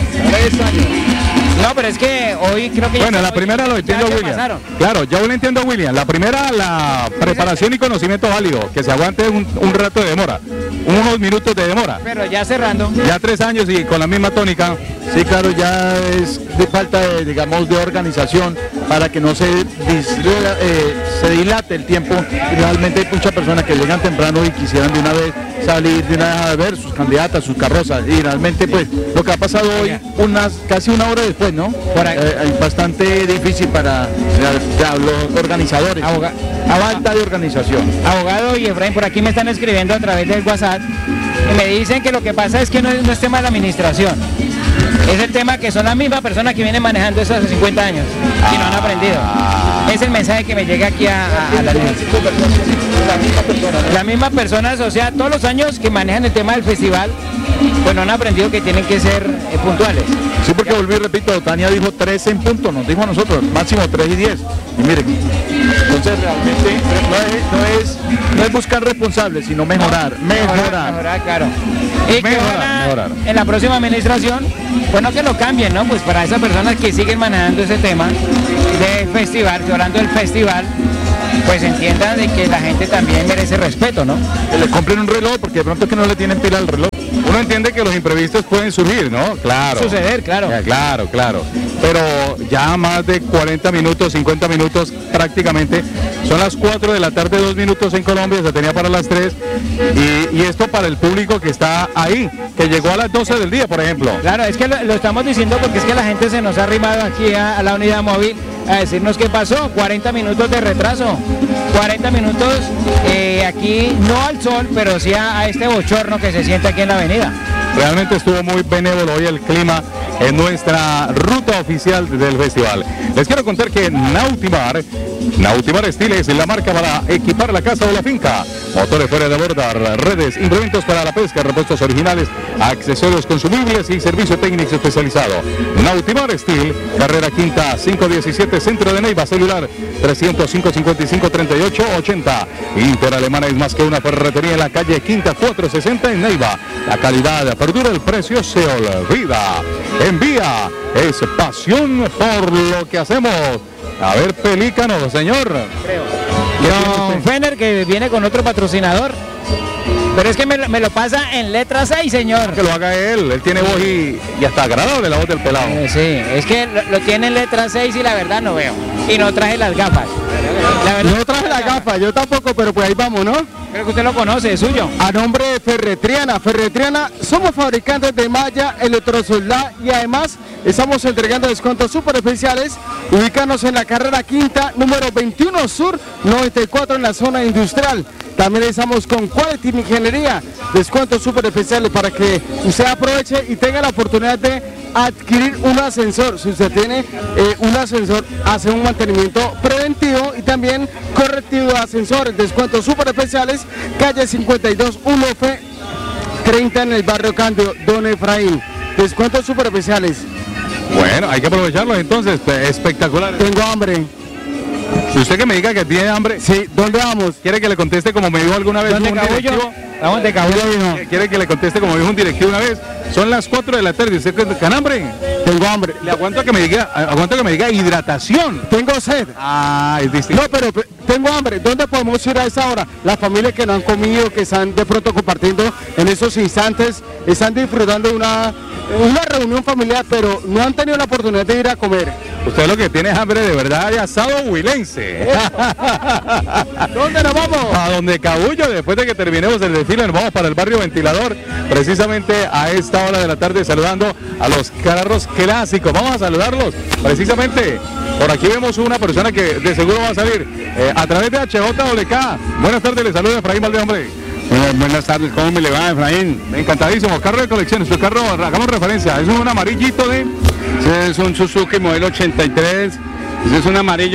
No, pero es que hoy creo que... ya- Bueno, la hoy primera lo ya entiendo, se William. pasaron. Claro, yo lo entiendo, William. La primera, la preparación y conocimiento válido, que se aguante un, un rato de demora, unos minutos de demora. Pero ya cerrando. Ya tres años y con la misma tónica. Sí, claro, ya es de falta de, digamos, de organización para que no se, dis- eh, se dilate el tiempo. Y realmente hay muchas personas que llegan temprano y quisieran de una vez salir, de una vez a ver sus candidatas, sus carrozas. Y realmente, pues, lo que ha pasado hoy, unas casi una hora después, ¿no? Por ahí. Eh, es bastante difícil para eh, ya los organizadores. Aboga- A falta de organización. Abogado y Efraín, por aquí me están escribiendo a través del WhatsApp y me dicen que lo que pasa es que no es, no es tema de la administración. Es el tema que son las mismas personas que vienen manejando eso hace cincuenta años y no han aprendido. Es el mensaje que me llega aquí a, a, a la Las mismas personas, o sea, todos los años que manejan el tema del festival, pues no han aprendido que tienen que ser eh, puntuales. Sí, porque volví y repito, Tania dijo tres en punto, nos dijo a nosotros, máximo tres y diez. Y miren, entonces realmente no es, no es, no es buscar responsables, sino mejorar, mejorar. Mejorar, mejorar, claro. Y que Mejorar, ojalá mejorar. en la próxima administración, pues no que lo cambien, ¿no? Pues para esas personas que siguen manejando ese tema de festival, que hablando del festival, pues entiendan de que la gente también merece respeto, ¿no? Que le compren un reloj, porque de pronto es que no le tienen pila al reloj. Uno entiende que los imprevistos pueden surgir, ¿no? Claro. Suceder, claro. Ya, claro, claro. Pero ya más de cuarenta minutos, cincuenta minutos prácticamente. Son las cuatro de la tarde, dos minutos en Colombia, se tenía para las tres. Y, y esto para el público que está ahí, que llegó a las doce del día, por ejemplo. Claro, es que lo, lo estamos diciendo porque es que la gente se nos ha arrimado aquí a, a la unidad móvil a decirnos qué pasó, cuarenta minutos de retraso, cuarenta minutos eh, aquí, no al sol, pero sí a, a este bochorno que se siente aquí en la avenida. Realmente estuvo muy benévolo hoy el clima en nuestra ruta oficial del festival. Les quiero contar que Nautimar, Nautimar Steel es la marca para equipar la casa o la finca. Motores fuera de borda, redes, implementos para la pesca, repuestos originales, accesorios consumibles y servicio técnico especializado. Nautimar Steel, carrera quinta cinco diecisiete, centro de Neiva, celular tres cero cinco, cincuenta y cinco, treinta y ocho, ochenta. Inter Alemana es más que una ferretería en la calle Quinta cuatrocientos sesenta en Neiva. La calidad perdura, el precio se olvida. Envía, es pasión por lo que hacemos. A ver, pelícano, señor. Don Fener, que viene con otro patrocinador. Pero es que me, lo- me lo pasa en letra seis, señor. Que lo haga él, él tiene voz y, y hasta agradable la voz del pelado. Eh, sí, es que lo, lo tiene en letra seis y la verdad no veo. Y no traje las gafas. La verdad, No traje la gafa, yo tampoco, pero pues ahí vamos, ¿no? creo que usted lo conoce, es suyo. A nombre de Ferretriana. Ferretriana, somos fabricantes de malla, electrosoldar y además estamos entregando descuentos súper especiales. Ubícanos en la carrera quinta, número veintiuno Sur, noventa y cuatro en la zona industrial. También estamos con Quality Ingeniería, descuentos súper especiales para que usted aproveche y tenga la oportunidad de adquirir un ascensor. Si usted tiene eh, un ascensor, hace un mantenimiento preventivo y también correctivo de ascensores. Descuentos súper especiales, calle cincuenta y dos, uno F treinta en el barrio Cándido, Don Efraín. Descuentos súper especiales. Bueno, hay que aprovecharlos entonces, pe- espectacular. Tengo hambre. Si usted que me diga que tiene hambre, Sí, ¿dónde vamos? ¿quiere que le conteste como me dijo alguna vez un ¿Dónde cabullo? directivo? Vamos de cabullo. ¿Quiere que le conteste como me dijo un directivo una vez? Son las cuatro de la tarde, ¿usted con hambre? Tengo hambre. Le aguanto que me diga, aguanto que me diga hidratación. Tengo sed. Ah, es distinto. No, pero pe- tengo hambre. ¿Dónde podemos ir a esa hora? Las familias que no han comido, que están de pronto compartiendo en esos instantes, están disfrutando de una, una reunión familiar, pero no han tenido la oportunidad de ir a comer. Usted lo que tiene es hambre de verdad de asado huilense. ¿Dónde nos vamos? A donde Cabullo, después de que terminemos el desfile, nos vamos para el barrio Ventilador, precisamente a esta hora de la tarde, saludando a los carros clásicos. Vamos a saludarlos, precisamente. Por aquí vemos una persona que de seguro va a salir eh, a través de H J W K. Buenas tardes, le saluda Efraín Valdez, hombre. Eh, buenas tardes, ¿cómo me le va, Efraín? Encantadísimo, carro de colección, su carro, hagamos referencia, es un amarillito de... Ese es un Suzuki modelo ochenta y tres. Ese es un amarillo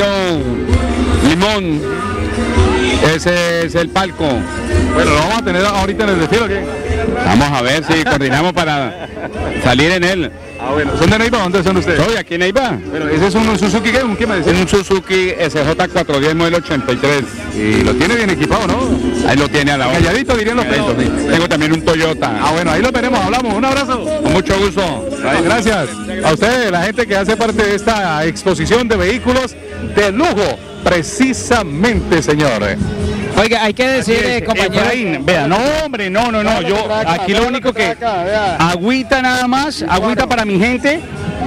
limón. Ese es el palco. Bueno, lo vamos a tener ahorita en el desfile, ¿o qué? Vamos a ver si coordinamos para salir en él. Ah, bueno, ¿son de Neiva? ¿Dónde son ustedes? Soy aquí en Neiva. Bueno, ese es un Suzuki, ¿qué? ¿Un qué me decía? Es un Suzuki S J cuatrocientos diez modelo ochenta y tres. Y lo tiene bien equipado, ¿no? Ahí lo tiene a la hora. Calladito dirían los Calladito, pelados. sí. Tengo también un Toyota. Ah, bueno, ahí lo tenemos, hablamos. Un abrazo. Con mucho gusto. Ay, gracias a ustedes, la gente que hace parte de esta exposición de vehículos de lujo, precisamente, señor. Oiga, hay que decir, eh, compañero. Efraín, vea, no hombre, no, no, no, yo aquí lo único que agüita nada más, agüita para mi gente.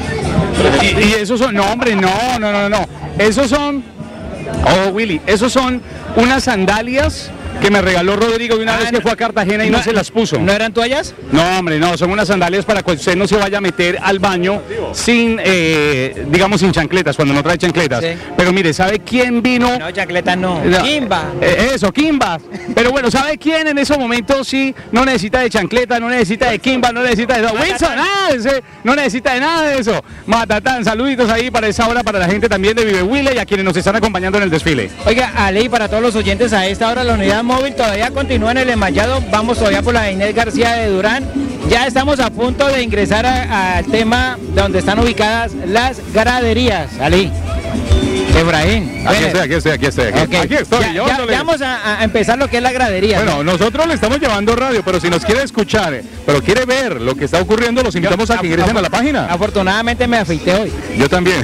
Y, y esos son, no hombre, no, no, no, no, esos son, oh Willy, esos son unas sandalias que me regaló Rodrigo de una Ah, vez que no. fue a Cartagena y no, se las puso. ¿No eran toallas? No, hombre, no, son unas sandalias para que usted no se vaya a meter al baño sin, eh, digamos, sin chancletas, cuando no trae chancletas. Sí. Pero mire, ¿sabe quién vino? No, chancletas no. No, Kimba. eh, eso, Kimba. Pero bueno, ¿sabe quién en esos momentos sí no necesita de chancleta, no necesita de Kimba, no necesita de eso? Wilson, nada de ese, no necesita de nada de eso. Matatán, saluditos ahí para esa hora, para la gente también de Vive Huila y a quienes nos están acompañando en el desfile. Oiga, Ale, y para todos los oyentes, a esta hora la unidad móvil todavía continúa en el enmayado. Vamos todavía por la Inés García de Durán. Ya estamos a punto de ingresar al tema donde están ubicadas las graderías. Ali. Efraín. Aquí estoy, aquí estoy, aquí estoy. Aquí, Ok. aquí estoy. Ya, ya- llevándole. ya vamos a, a empezar lo que es la gradería. Bueno, nosotros le estamos llevando radio, pero si nos quiere escuchar, eh, pero quiere ver lo que está ocurriendo, los invitamos a que ingresen a la página. Afortunadamente me afeité hoy. Yo también.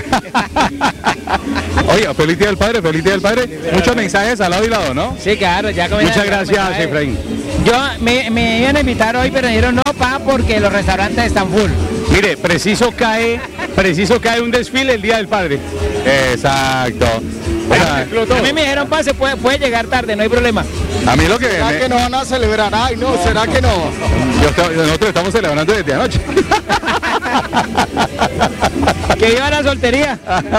Oye, feliz día del padre, feliz día del padre. Muchos mensajes al lado y lado, ¿no? Sí, claro, ya comienzan Muchas a llegar gracias, mensajes. Efraín. Yo me, me iban a invitar hoy, pero me dijeron no, pa, porque los restaurantes están full. Mire, preciso cae, preciso cae un desfile el Día del Padre. Exacto. O sea, A mí me dijeron, pa, se puede, puede llegar tarde, no hay problema. a mí lo que... ¿Será me- que no van a celebrar? Ay, no, ¿será que no? yo estoy- nosotros estamos celebrando desde anoche. Que viva la soltería.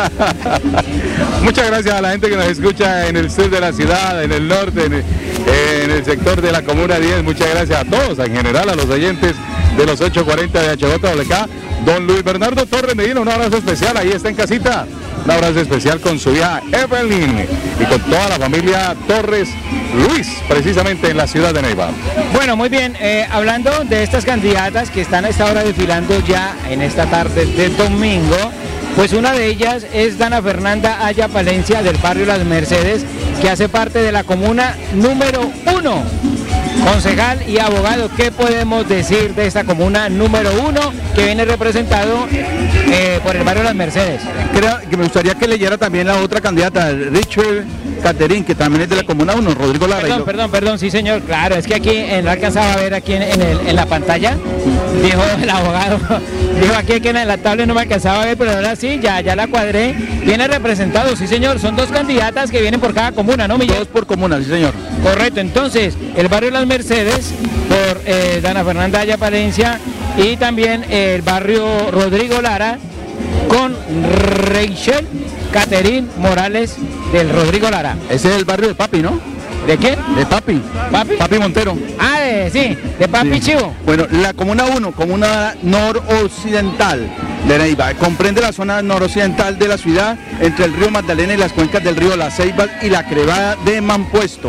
Muchas gracias a la gente que nos escucha en el sur de la ciudad, en el norte, en el, en el sector de la Comuna diez. Muchas gracias a todos, en general, a los oyentes de los ochocientos cuarenta de H J W K. Don Luis Bernardo Torres Medina, un abrazo especial, ahí está en casita. Un abrazo especial con su hija Evelyn y con toda la familia Torres Luis, precisamente en la ciudad de Neiva. Bueno, muy bien, eh, hablando de estas candidatas que están a esta hora desfilando ya en esta tarde de domingo, pues una de ellas es Dana Fernanda Aya Palencia del barrio Las Mercedes, que hace parte de la comuna número uno. Concejal y abogado, ¿qué podemos decir de esta comuna número uno que viene representado eh, por el barrio Las Mercedes? Creo que me gustaría que leyera también la otra candidata, Richard Caterín, que también es de la Comuna uno, Rodrigo Lara. y Perdón, lo- perdón, perdón, sí señor, claro, es que aquí en la alcanzaba a ver aquí en, en el- en la pantalla, dijo el abogado, dijo aquí que en la tablet no me alcanzaba a ver, pero ahora sí, ya, ya la cuadré, viene representado, sí señor, son dos candidatas que vienen por cada comuna, ¿no, Miguel? Dos por comuna, sí señor. Correcto, entonces, el barrio Las Mercedes, por eh, Dana Fernanda Aya Palencia, y también el barrio Rodrigo Lara, con Rachel Caterín Morales del Rodrigo Lara. Ese es el barrio de Papi, ¿no? ¿De quién? De Papi. ¿Papi? Papi Montero. Ah, de, sí, de Papi Sí. Chivo. Bueno, la Comuna uno, comuna noroccidental de Neiva, comprende la zona noroccidental de la ciudad entre el río Magdalena y las cuencas del río Las Ceibas y la crevada de Mampuesto.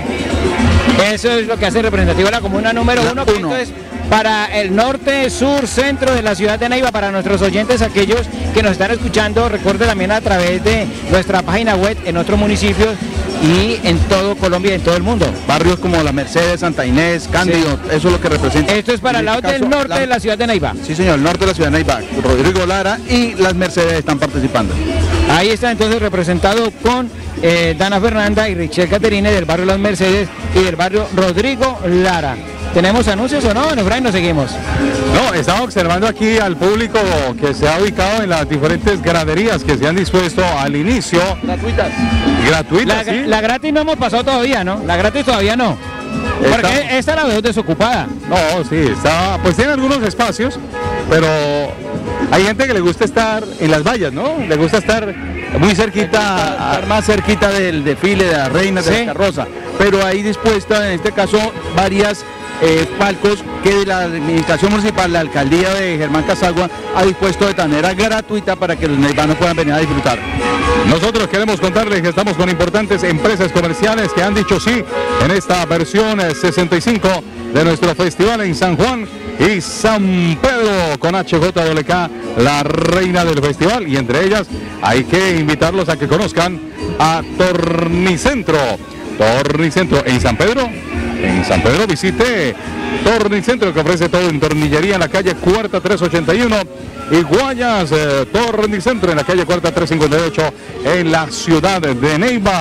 Eso es lo que hace representativo a la comuna número La uno, que uno. esto es para el norte, sur, centro de la ciudad de Neiva, para nuestros oyentes, aquellos que nos están escuchando, recuerde también a través de nuestra página web en otros municipios y en todo Colombia y en todo el mundo. Barrios como La Mercedes, Santa Inés, Cándido, eso es lo que representa. Esto es para el En lado este del caso, norte de la ciudad de Neiva. Sí, señor, el norte de la ciudad de Neiva. Rodrigo Lara y Las Mercedes están participando. Ahí está entonces representado con eh, Dana Fernanda y Richel Caterine del barrio Las Mercedes y del barrio Rodrigo Lara. ¿Tenemos anuncios o no? Bueno, Efraín, nos seguimos. No, estamos observando aquí al público que se ha ubicado en las diferentes graderías que se han dispuesto al inicio. Gratuitas. Gratuitas, La, ¿sí? la gratis no hemos pasado todavía, ¿no? La gratis todavía no. Porque Está- esta la veo desocupada. No, sí, está, pues tiene algunos espacios, pero hay gente que le gusta estar en las vallas, ¿no? Le gusta estar muy cerquita, Estar más cerquita del desfile de las reinas de Sí. la carroza, pero hay dispuesta en este caso varias eh, palcos que la administración municipal, la alcaldía de Germán Casagua ha dispuesto de manera gratuita para que los neivanos puedan venir a disfrutar. Nosotros queremos contarles que estamos con importantes empresas comerciales que han dicho sí en esta versión eh, sesenta y cinco de nuestro festival en San Juan y San Pedro con H J W K, la reina del festival, y entre ellas hay que invitarlos a que conozcan a Tornicentro. Tornicentro en San Pedro. En San Pedro visite Tornicentro, que ofrece todo en tornillería en la calle Cuarta trescientos ochenta y uno y Guayas, eh, Tornicentro en la calle Cuarta trescientos cincuenta y ocho en la ciudad de Neiva.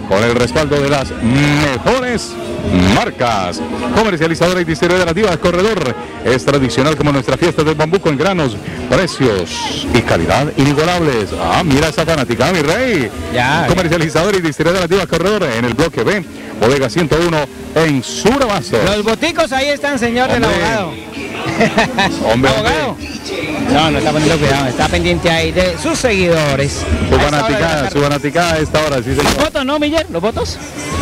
con el respaldo de las mejores marcas. Comercializadora y distribuidora de Nativa Corredor es tradicional como nuestra fiesta del bambuco en granos, precios y calidad inigualables. Ah, mira esa fanática, mi rey. Ya, Comercializadora y distribuidora de Nativa Corredor en el bloque B, bodega ciento uno en Surabasto. Los boticos ahí están, señor del Hombre. abogado. Hombre, ¿Abogado? No, no está poniendo cuidado, está pendiente ahí de sus seguidores. Su A esta hora de la fanaticada, tarde. su fanaticada a esta hora, sí señor. ¿Los votos no, Miller? ¿Los votos?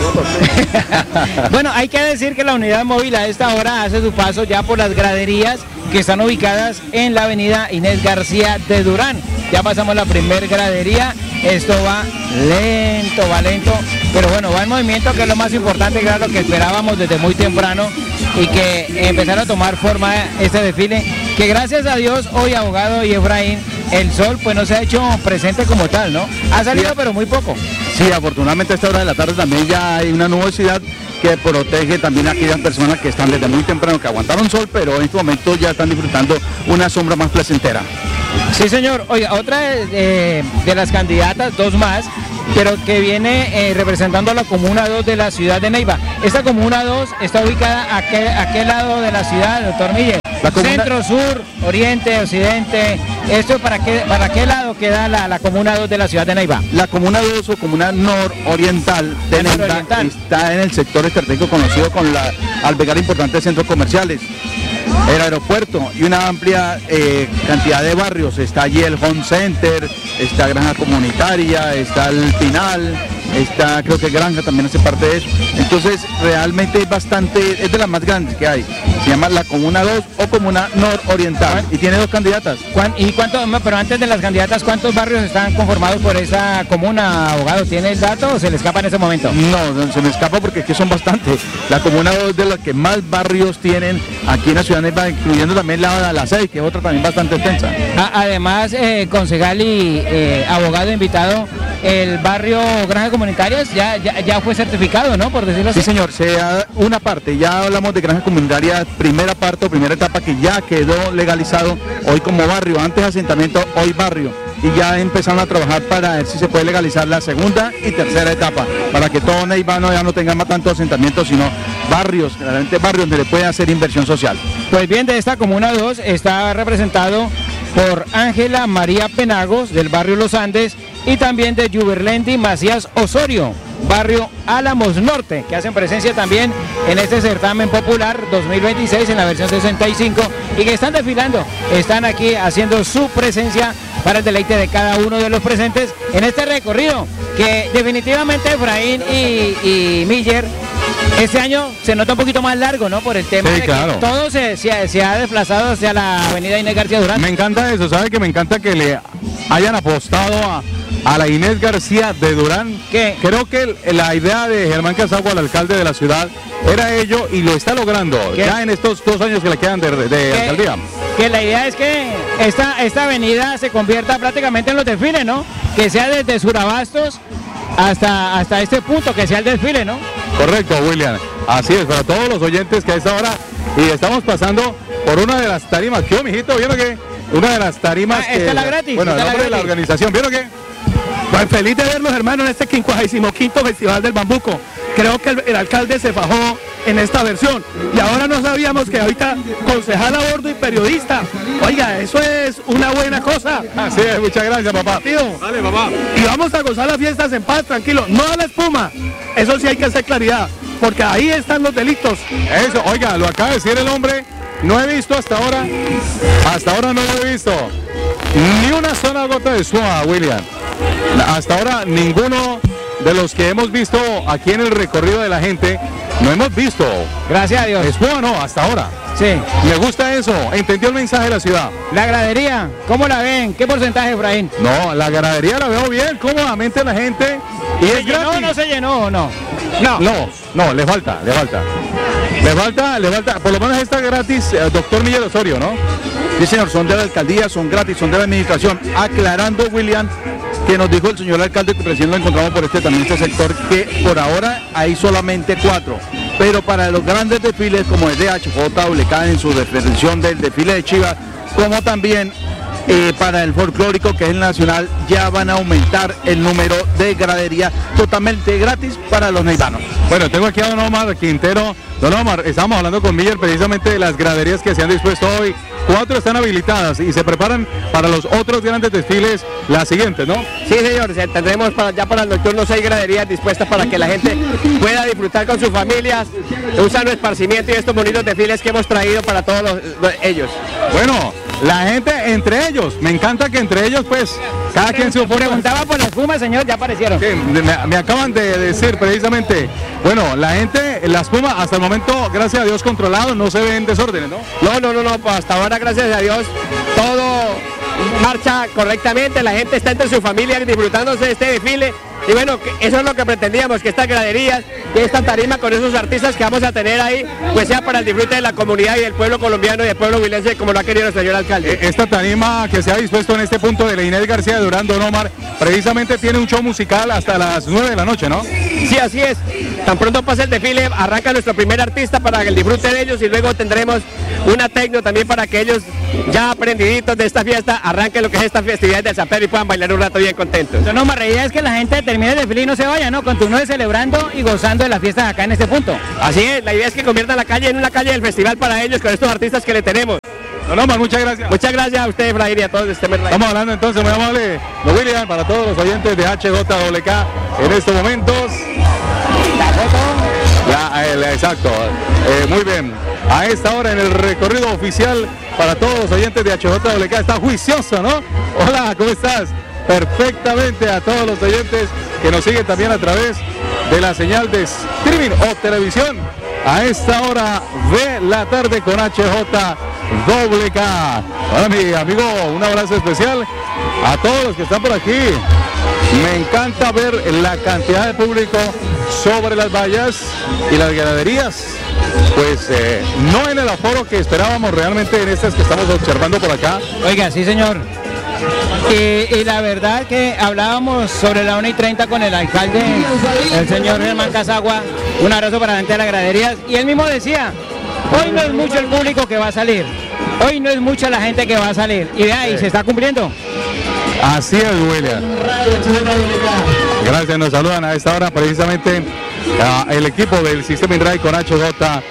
Bueno, hay que decir que la unidad móvil a esta hora hace su paso ya por las graderías que están ubicadas en la avenida Inés García de Durán. Ya pasamos la primer gradería, esto va lento, va lento, pero bueno, va en movimiento, que es lo más importante, que era lo que esperábamos desde muy temprano y que empezara a tomar forma este desfile, que gracias a Dios hoy, abogado y Efraín, el sol pues no se ha hecho presente como tal, ¿no? Ha salido pero muy poco. Sí, afortunadamente a esta hora de la tarde también ya hay una nubosidad que protege también a aquellas personas que están desde muy temprano, que aguantaron sol, pero en este momento ya están disfrutando una sombra más placentera. Sí, señor. Oiga, otra de, de- de las candidatas, dos más, pero que viene eh, representando a la Comuna dos de la ciudad de Neiva. Esta Comuna dos está ubicada a qué, a qué lado de la ciudad, doctor Miller. La comuna- Centro, sur, oriente, occidente. ¿Esto para qué, para qué lado queda la, la Comuna dos de la ciudad de Neiva? La Comuna dos o Comuna Nororiental de La Neiva nororiental. está en el sector estratégico conocido con la albergar importantes centros comerciales, el aeropuerto y una amplia eh, cantidad de barrios. Está allí el Home Center, está Granja Comunitaria, está el Pinal, está, creo que Granja también hace parte de eso. Entonces realmente es bastante, es de las más grandes que hay. Se llama la Comuna dos o Comuna Nororiental y tiene dos candidatas. ¿Cuán- ¿Y cuánto, no, pero antes de las candidatas, cuántos barrios están conformados por esa comuna, abogado? ¿Tiene el dato o se le escapa en ese momento? No, se me escapa porque es que son bastantes. La Comuna dos es de las que más barrios tienen aquí en la ciudad de Neiva, incluyendo también la, la seis, que es otra también bastante extensa. A- Además, eh, concejal y eh, abogado invitado, el barrio Granja Comunitarias ya, ya, ya fue certificado, ¿no? Por decirlo así. Sí, señor, sea una parte, ya hablamos de Granja Comunitaria, primera parte o primera etapa que ya quedó legalizado hoy como barrio, antes asentamiento, hoy barrio. Y ya empezaron a trabajar para ver si se puede legalizar la segunda y tercera etapa, para que todo Neiva no, ya no tenga más tanto asentamiento, sino barrios, realmente barrios donde le puede hacer inversión social. Pues bien, de esta Comuna dos está representado por Ángela María Penagos, del barrio Los Andes, y también de Yuberlendi Macías Osorio, barrio Álamos Norte, que hacen presencia también en este certamen popular dos mil veintiséis en la versión sesenta y cinco y que están desfilando, están aquí haciendo su presencia para el deleite de cada uno de los presentes en este recorrido, que definitivamente Efraín y, y Miller, este año se nota un poquito más largo, ¿no? Por el tema Sí, de que claro. todo se, se, se ha desplazado hacia la avenida Inés García Durán. Me encanta eso, ¿sabe que me encanta que le hayan apostado a, a la Inés García de Durán? ¿Qué? Creo que el- la idea de Germán Casagua, el alcalde de la ciudad, era ello y lo está logrando ¿Qué? ya en estos dos años que le quedan de, de Que- alcaldía. Que la idea es que esta, esta avenida se convierta prácticamente en los desfiles, ¿no? Que sea desde Surabastos hasta, hasta este punto, que sea el desfile, ¿no? Correcto, William. Así es, para todos los oyentes que a esta hora, y estamos pasando por una de las tarimas. ¿Qué, mijito? ¿Vieron qué? Una de las tarimas Ah, esta que... es la gratis, Bueno, el esta es la nombre de la gratis. organización, ¿vieron qué? Pues feliz de verlos, hermanos, en este quincuagésimo quinto Festival del Bambuco. Creo que el, el alcalde se fajó en esta versión. Y ahora no sabíamos que ahorita concejal a bordo y periodista. Oiga, eso es una buena cosa. Así es, muchas gracias, papá. Tío. Dale, papá. Y vamos a gozar las fiestas en paz, tranquilo. No a la espuma. Eso sí hay que hacer claridad. Porque ahí están los delitos. Eso, oiga, lo acaba de decir el hombre. No he visto hasta ahora, hasta ahora no lo he visto ni una sola gota de suave, William. Hasta ahora ninguno de los que hemos visto aquí en el recorrido de la gente, no hemos visto. Gracias a Dios. Espuma no, hasta ahora. Sí. Me gusta eso, entendió el mensaje de la ciudad. La gradería, ¿cómo la ven? ¿Qué porcentaje, Efraín? No, la ganadería la veo bien, cómodamente la gente. Y ¿Se es llenó o gratis. no se llenó o no? No, no, no, le falta, le falta. Le falta, le falta, por lo menos está gratis, eh, doctor Miguel Osorio, ¿no? Sí, señor, son de la alcaldía, son gratis, son de la administración. Aclarando, William, que nos dijo el señor alcalde, que recién lo encontramos por este también este sector, que por ahora hay solamente cuatro. Pero para los grandes desfiles como el de H J W K en su definición del desfile de Chivas, como también eh, para el folclórico, que es el nacional, ya van a aumentar el número de gradería totalmente gratis para los neivanos. Bueno, tengo aquí a don Omar Quintero. Don Omar, estamos hablando con Miller precisamente de las graderías que se han dispuesto hoy. Cuatro están habilitadas y se preparan para los otros grandes desfiles, las siguientes, ¿no? Sí, señor, tendremos para, ya para el nocturno seis graderías dispuestas para que la gente pueda disfrutar con sus familias, un sano esparcimiento y estos bonitos desfiles que hemos traído para todos los, los, ellos. Bueno, la gente entre ellos, me encanta que entre ellos pues cada quien se preguntaba por la espuma, señor, ya aparecieron. Sí, me, me acaban de decir precisamente, bueno, la gente, la espuma hasta el momento, gracias a Dios, controlado, no se ven desórdenes, ¿no? No, no, no, no, pues hasta ahora, gracias a Dios, todo marcha correctamente, la gente está entre su familia disfrutándose de este desfile. Y bueno, eso es lo que pretendíamos, que estas graderías y esta tarima con esos artistas que vamos a tener ahí, pues sea para el disfrute de la comunidad y del pueblo colombiano y del pueblo huilense, como lo ha querido el señor alcalde. Esta tarima que se ha dispuesto en este punto de la Inés García de Durán, don Omar, precisamente tiene un show musical hasta las nueve de la noche, ¿no? Sí, así es. Tan pronto pasa el desfile, arranca nuestro primer artista para el disfrute de ellos y luego tendremos una tecno también para que ellos, ya aprendiditos de esta fiesta, arranquen lo que es esta festividad de San Pedro y puedan bailar un rato bien contentos. Don Omar, la idea es que la gente termine el desfile y no se vaya, ¿no? Continúe celebrando y gozando de las fiestas acá en este punto. Así es, la idea es que conviertan la calle en una calle del festival para ellos con estos artistas que le tenemos. Don Omar, muchas gracias. Muchas gracias a ustedes, Frair, y a todos de este mes. Estamos hablando entonces, muy amable, don William, para todos los oyentes de H J W K en estos momentos. Ya, el, exacto, eh, muy bien. A esta hora en el recorrido oficial para todos los oyentes de H J W K está juicioso, ¿no? Hola, ¿cómo estás? Perfectamente a todos los oyentes que nos siguen también a través de la señal de streaming o televisión a esta hora de la tarde con H J W K. Ahora mi amigo, un abrazo especial a todos los que están por aquí. Me encanta ver la cantidad de público sobre las vallas y las ganaderías. Pues eh, no en el aforo que esperábamos realmente en estas que estamos observando por acá. Oiga, sí señor. Y, y la verdad que hablábamos sobre la una y treinta con el alcalde, el señor Germán Casagua, un abrazo para la gente de las graderías, y él mismo decía, hoy no es mucho el público que va a salir, hoy no es mucha la gente que va a salir, y vea, y se está cumpliendo. Así es, William. Gracias, nos saludan a esta hora precisamente a el equipo del Sistema INRAI con H J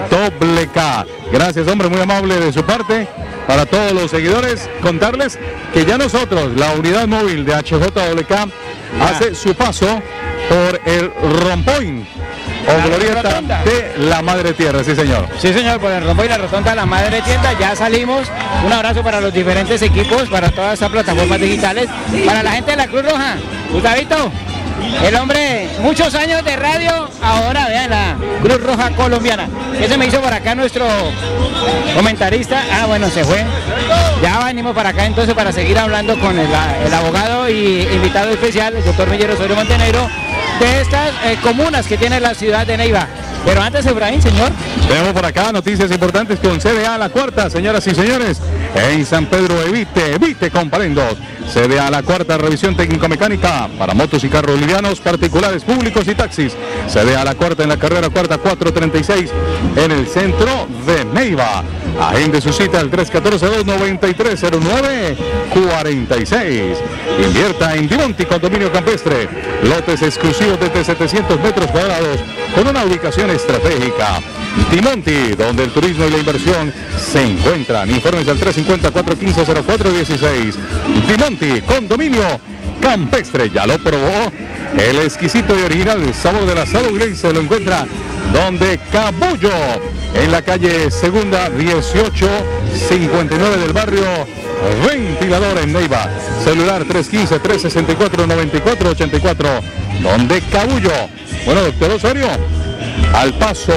W K. Gracias, hombre, muy amable de su parte. Para todos los seguidores, contarles que ya nosotros, la unidad móvil de H J W K, ya hace su paso por el Rompoint o la glorieta de la Madre Tierra, sí señor. Sí señor, por el Rompoint y la rotonda de la Madre Tierra, ya salimos. Un abrazo para los diferentes equipos, para todas estas plataformas digitales, para la gente de la Cruz Roja. Gustavito, el hombre, muchos años de radio, ahora vean la Cruz Roja colombiana. ¿Qué se me hizo por acá nuestro comentarista? Ah, bueno, se fue. Ya venimos para acá entonces para seguir hablando con el, el abogado y invitado especial, el doctor Millero Osorio Montenegro, de estas eh, comunas que tiene la ciudad de Neiva. Pero antes, Efraín, señor. Tenemos por acá noticias importantes con C D A La Cuarta, señoras y señores. En San Pedro, evite, evite comparendos. C D A La Cuarta, revisión técnico-mecánica para motos y carros livianos, particulares, públicos y taxis. C D A La Cuarta en la carrera cuarta cuatrocientos treinta y seis en el centro de Neiva. Agende su cita al tres uno cuatro, dos nueve tres, cero nueve cuatro seis. Invierta en Dimonti Condominio Campestre. Lotes exclusivos desde setecientos metros cuadrados con una ubicación estratégica. Dimonti, donde el turismo y la inversión se encuentran. Informes al tres cinco cero, cuatro uno cinco, cero cuatro uno seis. Dimonti Condominio Campestre. ¿Ya lo probó? El exquisito y original sabor de la salud se lo encuentra donde Cabullo, en la calle Segunda dieciocho cincuenta y nueve del barrio Ventilador en Neiva. Celular tres uno cinco, tres seis cuatro, nueve cuatro ocho cuatro, donde Cabullo. Bueno, doctor Osorio, al paso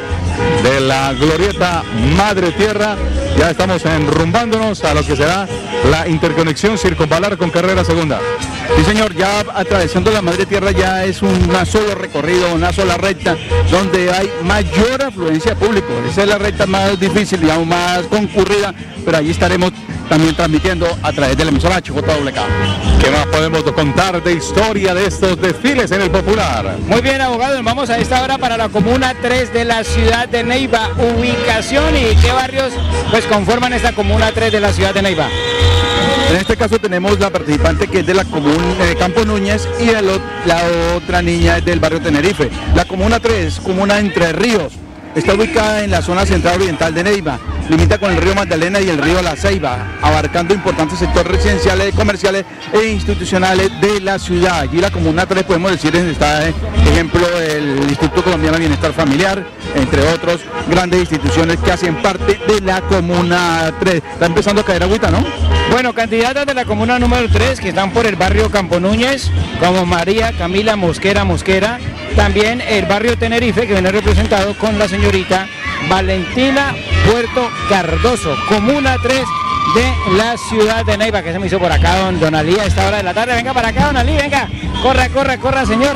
de la glorieta Madre Tierra, ya estamos enrumbándonos a lo que será la interconexión circunvalar con carrera segunda. Sí señor, ya atravesando la Madre Tierra ya es un solo recorrido, una sola recta, donde hay mayor afluencia de público. Esa es la recta más difícil, digamos, más concurrida, pero allí estaremos también transmitiendo a través de la emisora H J W K. ¿Qué más podemos contar de historia de estos desfiles en el Popular? Muy bien, abogado, vamos a esta hora para la Comuna tres de la ciudad de Neiva. Ubicación y qué barrios pues conforman esta Comuna tres de la ciudad de Neiva. En este caso tenemos la participante que es de la comuna de Campo Núñez y el o- la otra niña es del barrio Tenerife. La comuna tres, comuna Entre Ríos, está ubicada en la zona central oriental de Neiva. Limita con el río Magdalena y el río La Ceiba, abarcando importantes sectores residenciales, comerciales e institucionales de la ciudad. Aquí la comuna tres podemos decir está, eh, ejemplo, el Instituto Colombiano de Bienestar Familiar, entre otros grandes instituciones que hacen parte de la comuna tres. Está empezando a caer agüita, ¿no? Bueno, candidatas de la comuna número tres que están por el barrio Campo Núñez, como María Camila Mosquera Mosquera, también el barrio Tenerife, que viene representado con la señorita Valentina Puerto Cardoso, comuna tres de la ciudad de Neiva, que se me hizo por acá don, don Alí a esta hora de la tarde. Venga para acá, don Alí, venga, corra, corra, corra, señor.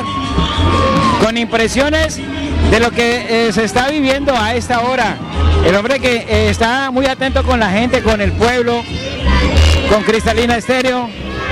Con impresiones de lo que eh, se está viviendo a esta hora. El hombre que eh, está muy atento con la gente, con el pueblo, con Cristalina Estéreo.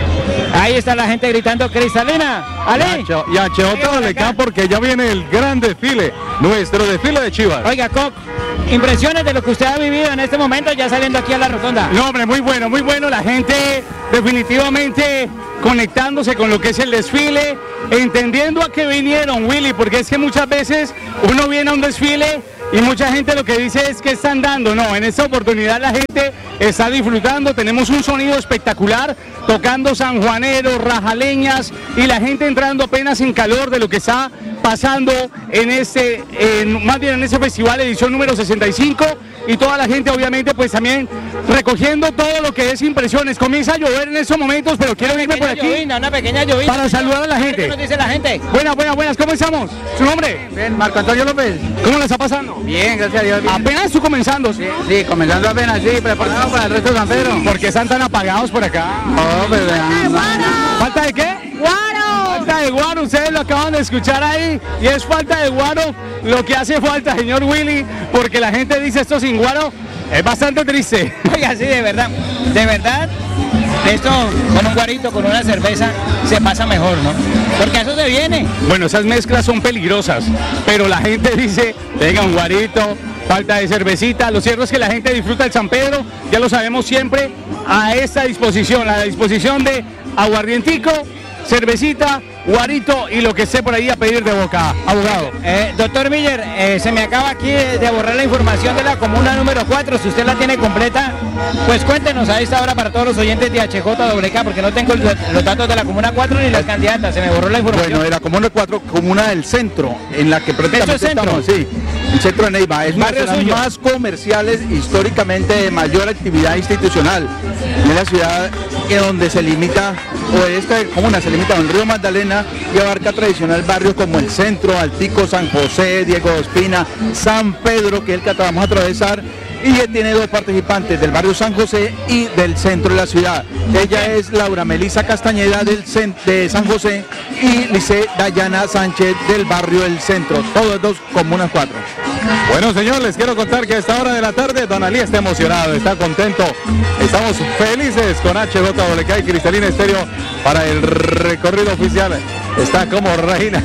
Ahí está la gente gritando Cristalina. Ale. Y a Cheota le can porque ya viene el gran desfile, nuestro desfile de Chivas. Oiga, Coc, impresiones de lo que usted ha vivido en este momento ya saliendo aquí a la rotonda. No, hombre, muy bueno, muy bueno. La gente definitivamente conectándose con lo que es el desfile, entendiendo a qué vinieron, Willy, porque es que muchas veces uno viene a un desfile y mucha gente lo que dice es que están dando. No, en esta oportunidad la gente está disfrutando, tenemos un sonido espectacular, tocando sanjuaneros, rajaleñas y la gente entrando apenas en calor de lo que está pasando en este, en, más bien en ese festival edición número sesenta y cinco, y toda la gente obviamente pues también recogiendo todo lo que es impresiones. Comienza a llover en estos momentos, pero quiero irme por aquí llovina, una pequeña llovina. para saludar a la gente. ¿Qué nos dice la gente? Buenas, buenas, buenas, ¿cómo estamos? ¿Su nombre? Bien, Marco Antonio López. ¿Cómo la está pasando? Bien, gracias a Dios. Bien. Apenas tú comenzando. Sí, sí, comenzando apenas, sí, preparado para el resto de San Pedro. ¿Por qué están tan apagados por acá? Oh, pues vean. ¿Falta de qué? ¡Guaro! Falta de guaro, ustedes lo acaban de escuchar ahí, y es falta de guaro lo que hace falta, señor Willy, porque la gente dice esto sin guaro es bastante triste. Oiga, sí, de verdad, de verdad, esto con un guarito, con una cerveza, se pasa mejor, ¿no? Porque a eso se viene. Bueno, esas mezclas son peligrosas, pero la gente dice, venga un guarito, falta de cervecita. Lo cierto es que la gente disfruta el San Pedro, ya lo sabemos siempre, a esta disposición, a la disposición de aguardientico, cervecita, guarito y lo que esté por ahí a pedir de boca, abogado. Eh, doctor Miller, eh, se me acaba aquí de, de borrar la información de la comuna número cuatro, si usted la tiene completa, pues cuéntenos a esta hora para todos los oyentes de H J W K, porque no tengo el- los datos de la comuna cuatro ni las candidatas, se me borró la información. Bueno, de la comuna cuatro, comuna del centro, en la que prácticamente ¿Eso es centro? estamos, sí, el centro de Neiva, es una de Barrio las suyo. más comerciales, históricamente de mayor actividad institucional. Es la ciudad que donde se limita, o esta comuna se limita al río Magdalena y abarca tradicional barrios como el centro, Altico, San José, Diego de Ospina, San Pedro, que es el que acabamos de atravesar, y tiene dos participantes del barrio San José y del centro de la ciudad. Ella es Laura Melisa Castañeda del cen- de San José y Lice Dayana Sánchez del barrio del centro, todos dos comunas cuatro. Bueno, señor, les quiero contar que a esta hora de la tarde Don Alí está emocionado, está contento. Estamos felices con H J W K y Cristalina Estéreo para el recorrido oficial. Está como reina.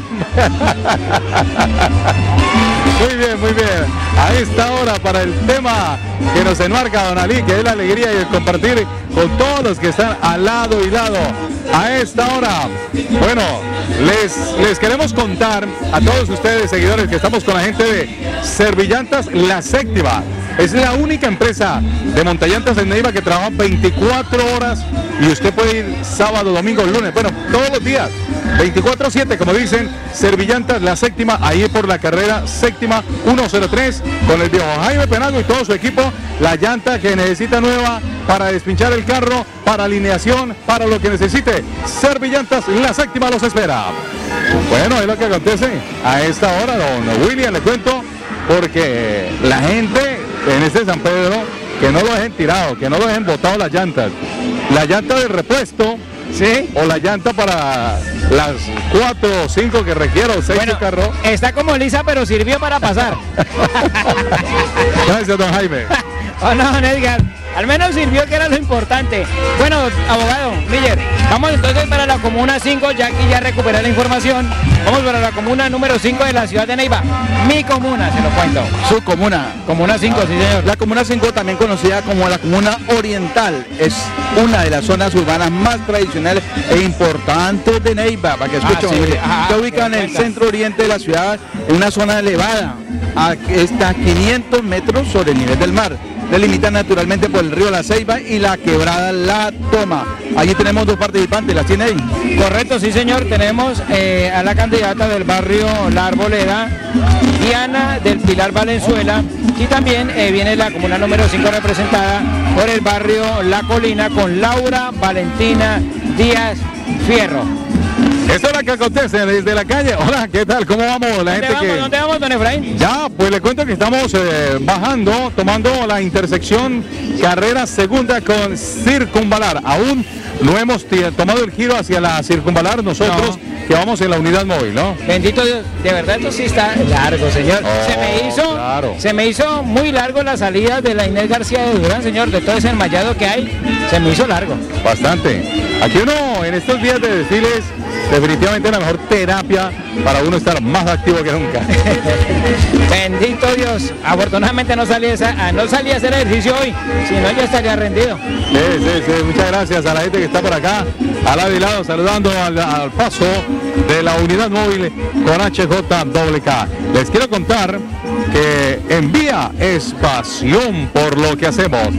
Muy bien, muy bien. A esta hora para el tema que nos enmarca Don Alí, que es la alegría y el compartir con todos los que están al lado y lado. A esta hora, bueno, les, les queremos contar a todos ustedes, seguidores, que estamos con la gente de Servillantas La Séptima. Es la única empresa de montallantas en Neiva que trabaja veinticuatro horas y usted puede ir sábado, domingo, lunes, bueno, todos los días, veinticuatro siete, como dicen, Servillantas La Séptima, ahí por la carrera séptima ciento tres, con el viejo Jaime Penago y todo su equipo, la llanta que necesita nueva para despinchar el carro, para alineación, para lo que necesite. Servillantas La Séptima los espera. Bueno, es lo que acontece a esta hora, don William, le cuento, porque la gente en este San Pedro, que no lo dejen tirado, que no lo dejen botado las llantas. La llanta de repuesto, ¿sí? O la llanta para las cuatro o cinco que requiera o seis Bueno, de carro. está como lisa, pero sirvió para pasar. Gracias, don Jaime. Oh, no, don Edgar. Al menos sirvió, que era lo importante. Bueno, abogado Miller, vamos entonces para la comuna cinco, ya aquí ya recuperé la información. Vamos para la comuna número cinco de la ciudad de Neiva. Mi comuna, se lo cuento. Su comuna. Comuna cinco, sí señor. La comuna cinco, también conocida como la comuna oriental, es una de las zonas urbanas más tradicionales e importantes de Neiva, para que escuchen. Ah, sí. Ah, Se ubica en el cuenta. centro oriente de la ciudad, en una zona elevada, a, está quinientos metros sobre el nivel del mar. Delimita naturalmente por el río La Ceiba y la quebrada La Toma. Allí tenemos dos participantes, ¿las tiene ahí? Correcto, sí señor, tenemos eh, a la candidata del barrio La Arboleda, Diana del Pilar Valenzuela, y también eh, viene la comuna número cinco representada por el barrio La Colina con Laura Valentina Díaz Fierro. Esto es lo que acontece desde la calle. Hola, ¿qué tal? ¿Cómo vamos? La ¿Dónde gente vamos, que... ¿Dónde vamos, don Efraín? Ya, pues le cuento que estamos eh, bajando, tomando la intersección carrera segunda con Circunvalar. Aún no hemos t- tomado el giro hacia la Circunvalar nosotros, no, que vamos en la unidad móvil, ¿no? Bendito Dios, de verdad esto sí está largo, señor. Oh, se me hizo, claro. se me hizo muy largo la salida de la Inés García de Durán, señor, de todo ese enmayado que hay, se me hizo largo. Bastante. Aquí uno en estos días de desfiles, definitivamente la mejor terapia para uno estar más activo que nunca. Bendito Dios, afortunadamente no salí, a esa, no salí a hacer ejercicio hoy, si no ya estaría rendido. Sí, sí, sí, muchas gracias a la gente que está por acá, al lado y lado, saludando al, al paso de la unidad móvil con H J W K. Les quiero contar que en Vía es pasión por lo que hacemos.